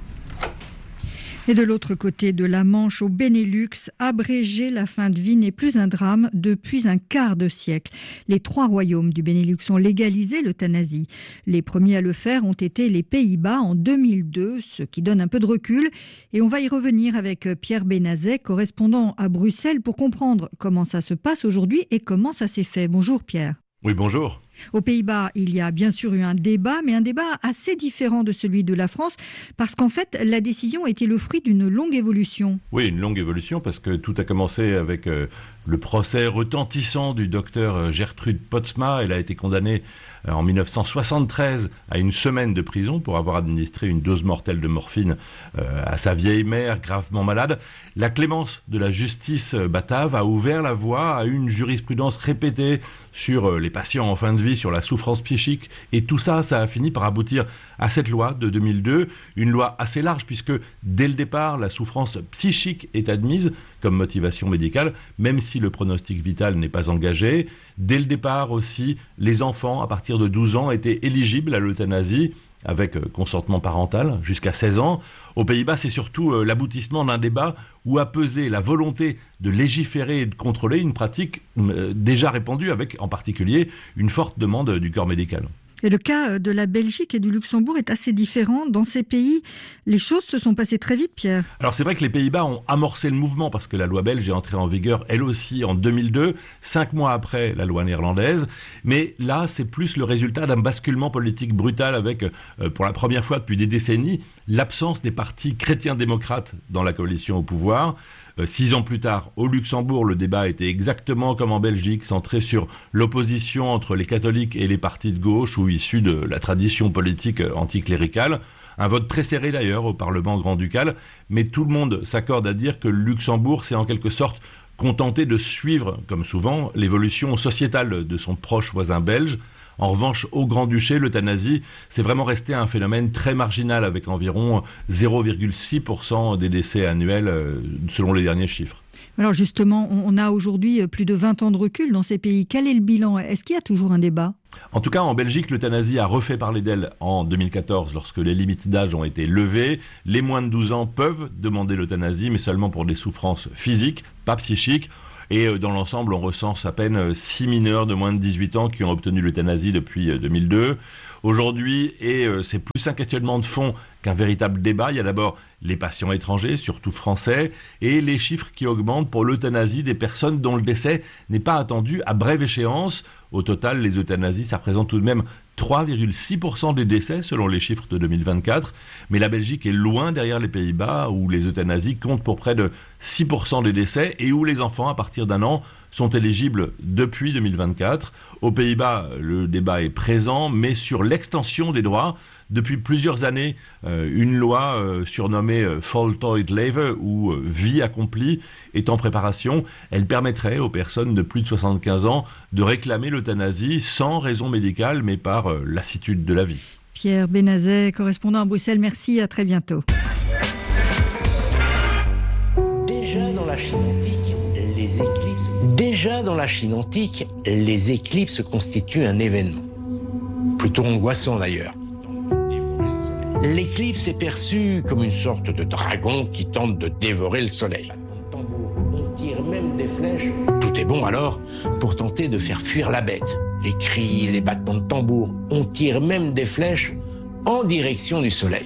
Speaker 21: Et de l'autre côté de la Manche, au Benelux, abréger la fin de vie n'est plus un drame depuis un quart de siècle. Les 3 royaumes du Benelux ont légalisé l'euthanasie. Les premiers à le faire ont été les Pays-Bas en 2002, ce qui donne un peu de recul. Et on va y revenir avec Pierre Benazet, correspondant à Bruxelles, pour comprendre comment ça se passe aujourd'hui et comment ça s'est fait. Bonjour Pierre.
Speaker 25: Oui, bonjour.
Speaker 21: Aux Pays-Bas, il y a bien sûr eu un débat, mais un débat assez différent de celui de la France, parce qu'en fait, la décision a été le fruit d'une longue évolution.
Speaker 25: Oui, une longue évolution, parce que tout a commencé avec le procès retentissant du docteur Gertrude Postma. Elle a été condamnée en 1973 à 1 semaine de prison pour avoir administré une dose mortelle de morphine à sa vieille mère gravement malade. La clémence de la justice batave a ouvert la voie à une jurisprudence répétée sur les patients en fin de vie, sur la souffrance psychique. Et tout ça, ça a fini par aboutir à cette loi de 2002, une loi assez large puisque dès le départ, la souffrance psychique est admise comme motivation médicale, même si le pronostic vital n'est pas engagé. Dès le départ aussi, les enfants à partir de 12 ans étaient éligibles à l'euthanasie avec consentement parental jusqu'à 16 ans. Aux Pays-Bas, c'est surtout l'aboutissement d'un débat où a pesé la volonté de légiférer et de contrôler une pratique déjà répandue avec en particulier une forte demande du corps médical.
Speaker 21: Et le cas de la Belgique et du Luxembourg est assez différent. Dans ces pays, les choses se sont passées très vite, Pierre.
Speaker 25: Alors c'est vrai que les Pays-Bas ont amorcé le mouvement parce que la loi belge est entrée en vigueur, elle aussi, en 2002, 5 mois après la loi néerlandaise. Mais là, c'est plus le résultat d'un basculement politique brutal avec, pour la première fois depuis des décennies, l'absence des partis chrétiens-démocrates dans la coalition au pouvoir. 6 ans plus tard, au Luxembourg, le débat était exactement comme en Belgique, centré sur l'opposition entre les catholiques et les partis de gauche ou issus de la tradition politique anticléricale. Un vote très serré d'ailleurs au Parlement grand-ducal, mais tout le monde s'accorde à dire que le Luxembourg s'est en quelque sorte contenté de suivre, comme souvent, l'évolution sociétale de son proche voisin belge. En revanche, au Grand-Duché, l'euthanasie, c'est vraiment resté un phénomène très marginal avec environ 0,6% des décès annuels selon les derniers chiffres.
Speaker 21: Alors justement, on a aujourd'hui plus de 20 ans de recul dans ces pays. Quel est le bilan ? Est-ce qu'il y a toujours un débat ?
Speaker 25: En tout cas, en Belgique, l'euthanasie a refait parler d'elle en 2014 lorsque les limites d'âge ont été levées. Les moins de 12 ans peuvent demander l'euthanasie, mais seulement pour des souffrances physiques, pas psychiques. Et dans l'ensemble, on recense à peine 6 mineurs de moins de 18 ans qui ont obtenu l'euthanasie depuis 2002. Aujourd'hui, et c'est plus un questionnement de fond qu'un véritable débat, il y a d'abord les patients étrangers, surtout français, et les chiffres qui augmentent pour l'euthanasie des personnes dont le décès n'est pas attendu à brève échéance. Au total, les euthanasies, ça représente tout de même 3,6% des décès selon les chiffres de 2024. Mais la Belgique est loin derrière les Pays-Bas où les euthanasies comptent pour près de 6% des décès et où les enfants à partir d'1 an sont éligibles depuis 2024. Aux Pays-Bas, le débat est présent, mais sur l'extension des droits. Depuis plusieurs années, une loi surnommée Voltooid Leven ou vie accomplie est en préparation. Elle permettrait aux personnes de plus de 75 ans de réclamer l'euthanasie sans raison médicale, mais par lassitude de la vie.
Speaker 21: Pierre Benazet, correspondant à Bruxelles, merci, à très bientôt.
Speaker 5: Déjà dans la Chine antique, les éclipses constituent un événement. Plutôt angoissant d'ailleurs. L'éclipse est perçue comme une sorte de dragon qui tente de dévorer le soleil. On tire même des flèches. Tout est bon alors pour tenter de faire fuir la bête. Les cris, les battements de tambour. On tire même des flèches en direction du soleil.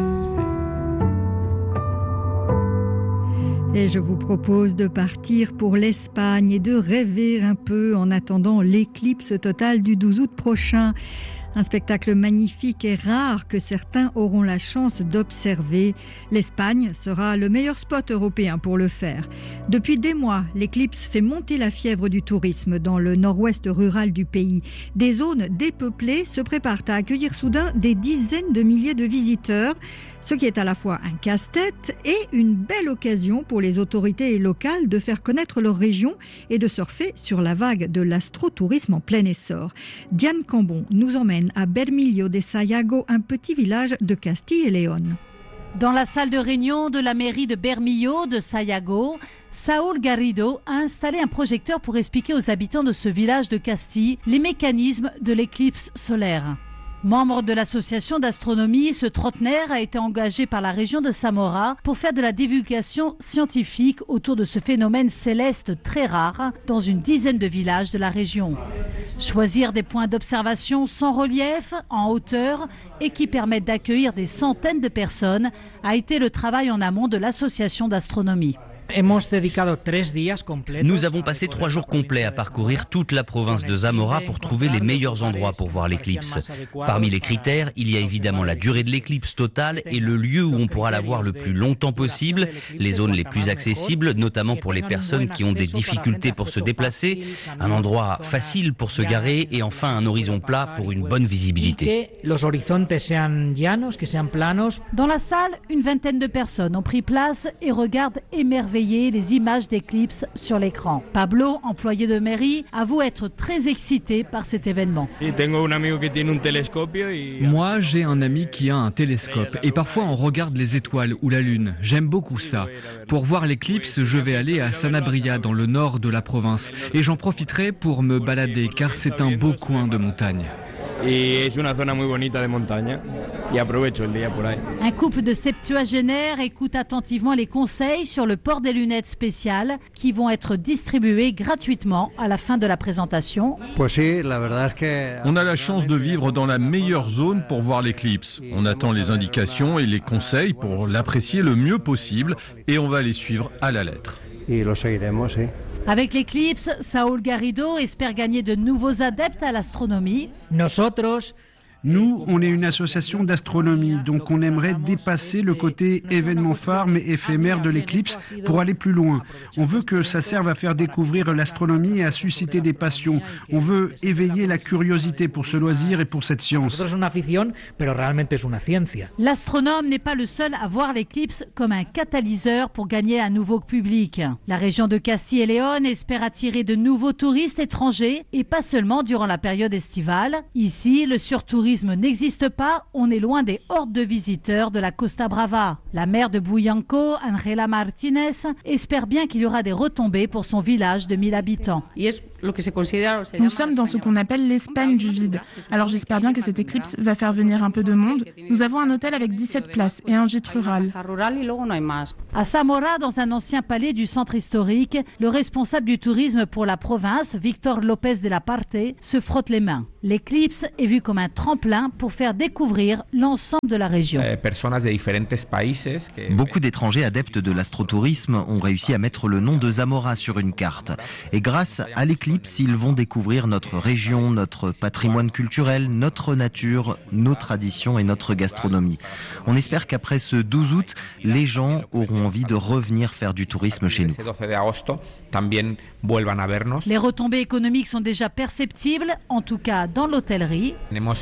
Speaker 21: Et je vous propose de partir pour l'Espagne et de rêver un peu en attendant l'éclipse totale du 12 août prochain. Un spectacle magnifique et rare que certains auront la chance d'observer. L'Espagne sera le meilleur spot européen pour le faire. Depuis des mois, l'éclipse fait monter la fièvre du tourisme dans le nord-ouest rural du pays. Des zones dépeuplées se préparent à accueillir soudain des dizaines de milliers de visiteurs, ce qui est à la fois un casse-tête et une belle occasion pour les autorités locales de faire connaître leur région et de surfer sur la vague de l'astrotourisme en plein essor. Diane Cambon nous emmène à Bermillo de Sayago, un petit village de Castille et Léon.
Speaker 6: Dans la salle de réunion de la mairie de Bermillo de Sayago, Saúl Garrido a installé un projecteur pour expliquer aux habitants de ce village de Castille les mécanismes de l'éclipse solaire. Membre de l'association d'astronomie, ce trentenaire a été engagé par la région de Zamora pour faire de la divulgation scientifique autour de ce phénomène céleste très rare dans une dizaine de villages de la région. Choisir des points d'observation sans relief, en hauteur et qui permettent d'accueillir des centaines de personnes a été le travail en amont de l'association d'astronomie.
Speaker 7: Nous avons passé 3 jours complets à parcourir toute la province de Zamora pour trouver les meilleurs endroits pour voir l'éclipse. Parmi les critères, il y a évidemment la durée de l'éclipse totale et le lieu où on pourra la voir le plus longtemps possible, les zones les plus accessibles, notamment pour les personnes qui ont des difficultés pour se déplacer, un endroit facile pour se garer et enfin un horizon plat pour une bonne visibilité.
Speaker 6: Dans la salle, une vingtaine de personnes ont pris place et regardent émerveillées surveiller les images d'éclipses sur l'écran. Pablo, employé de mairie, avoue être très excité par cet événement.
Speaker 1: Moi, j'ai un ami qui a un télescope et parfois on regarde les étoiles ou la lune. J'aime beaucoup ça. Pour voir l'éclipse, je vais aller à Sanabria dans le nord de la province et j'en profiterai pour me balader car c'est un beau coin de montagne.
Speaker 6: Un couple de septuagénaires écoute attentivement les conseils sur le port des lunettes spéciales qui vont être distribuées gratuitement à la fin de la présentation.
Speaker 8: On a la chance de vivre dans la meilleure zone pour voir l'éclipse. On attend les indications et les conseils pour l'apprécier le mieux possible et on va les suivre à la lettre.
Speaker 6: Avec l'éclipse, Saúl Garrido espère gagner de nouveaux adeptes à l'astronomie.
Speaker 10: Nous, on est une association d'astronomie, donc on aimerait dépasser le côté événement phare mais éphémère de l'éclipse pour aller plus loin. On veut que ça serve à faire découvrir l'astronomie et à susciter des passions. On veut éveiller la curiosité pour ce loisir et pour cette science.
Speaker 6: L'astronome n'est pas le seul à voir l'éclipse comme un catalyseur pour gagner un nouveau public. La région de Castille et Léon espère attirer de nouveaux touristes étrangers et pas seulement durant la période estivale. Ici, le surtourisme n'existe pas, on est loin des hordes de visiteurs de la Costa Brava. La maire de Buyanco, Angela Martinez, espère bien qu'il y aura des retombées pour son village de 1000 habitants.
Speaker 11: Nous sommes dans ce qu'on appelle l'Espagne du vide. Alors j'espère bien que cette éclipse va faire venir un peu de monde. Nous avons un hôtel avec 17 places et un gîte rural.
Speaker 6: À Zamora, dans un ancien palais du centre historique, le responsable du tourisme pour la province, Victor López de la Parte, se frotte les mains. L'éclipse est vue comme un tremplin pour faire découvrir l'ensemble de la région.
Speaker 12: Beaucoup d'étrangers adeptes de l'astrotourisme ont réussi à mettre le nom de Zamora sur une carte. Et grâce à l'éclipse, ils vont découvrir notre région, notre patrimoine culturel, notre nature, nos traditions et notre gastronomie. On espère qu'après ce 12 août, les gens auront envie de revenir faire du tourisme chez nous.
Speaker 6: Les retombées économiques sont déjà perceptibles, en tout cas dans l'hôtellerie.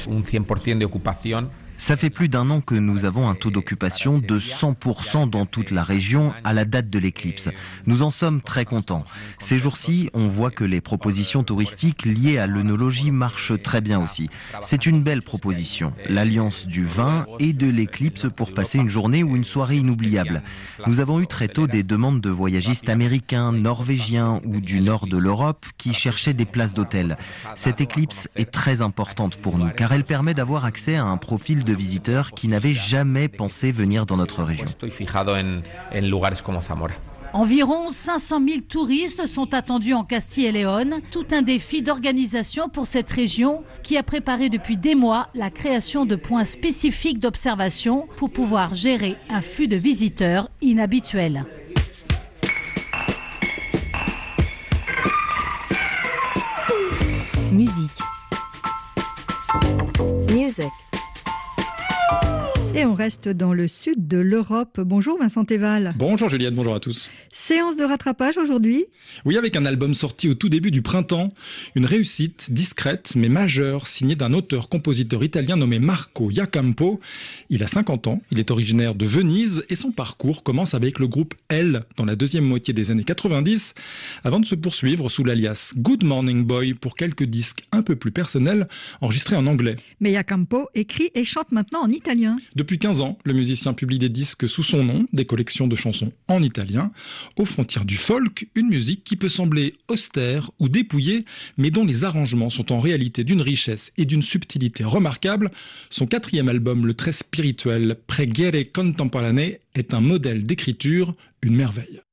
Speaker 12: Ça fait plus d'un an que nous avons un taux d'occupation de 100% dans toute la région à la date de l'éclipse. Nous en sommes très contents. Ces jours-ci, on voit que les propositions touristiques liées à l'œnologie marchent très bien aussi. C'est une belle proposition, l'alliance du vin et de l'éclipse pour passer une journée ou une soirée inoubliable. Nous avons eu très tôt des demandes de voyagistes américains, norvégiens ou du nord de l'Europe qui cherchaient des places d'hôtel. Cette éclipse est très importante pour nous car elle permet d'avoir accès à un profil de visiteurs qui n'avaient jamais pensé venir dans notre région.
Speaker 6: Environ 500 000 touristes sont attendus en Castille et Léon. Tout un défi d'organisation pour cette région qui a préparé depuis des mois la création de points spécifiques d'observation pour pouvoir gérer un flux de visiteurs inhabituel.
Speaker 14: Musique. Music.
Speaker 21: Et on reste dans le sud de l'Europe. Bonjour Vincent Théval.
Speaker 26: Bonjour Juliette, bonjour à tous.
Speaker 21: Séance de rattrapage aujourd'hui ?
Speaker 26: Oui, avec un album sorti au tout début du printemps. Une réussite discrète mais majeure, signée d'un auteur-compositeur italien nommé Marco Iacampo. Il a 50 ans, il est originaire de Venise et son parcours commence avec le groupe L dans la deuxième moitié des années 90 avant de se poursuivre sous l'alias Good Morning Boy pour quelques disques un peu plus personnels enregistrés en anglais.
Speaker 21: Mais Iacampo écrit et chante maintenant en italien.
Speaker 26: Depuis 15 ans, le musicien publie des disques sous son nom, des collections de chansons en italien, aux frontières du folk, une musique qui peut sembler austère ou dépouillée, mais dont les arrangements sont en réalité d'une richesse et d'une subtilité remarquables. Son quatrième album, le très spirituel Preghiere Contemporanee, est un modèle d'écriture, une merveille.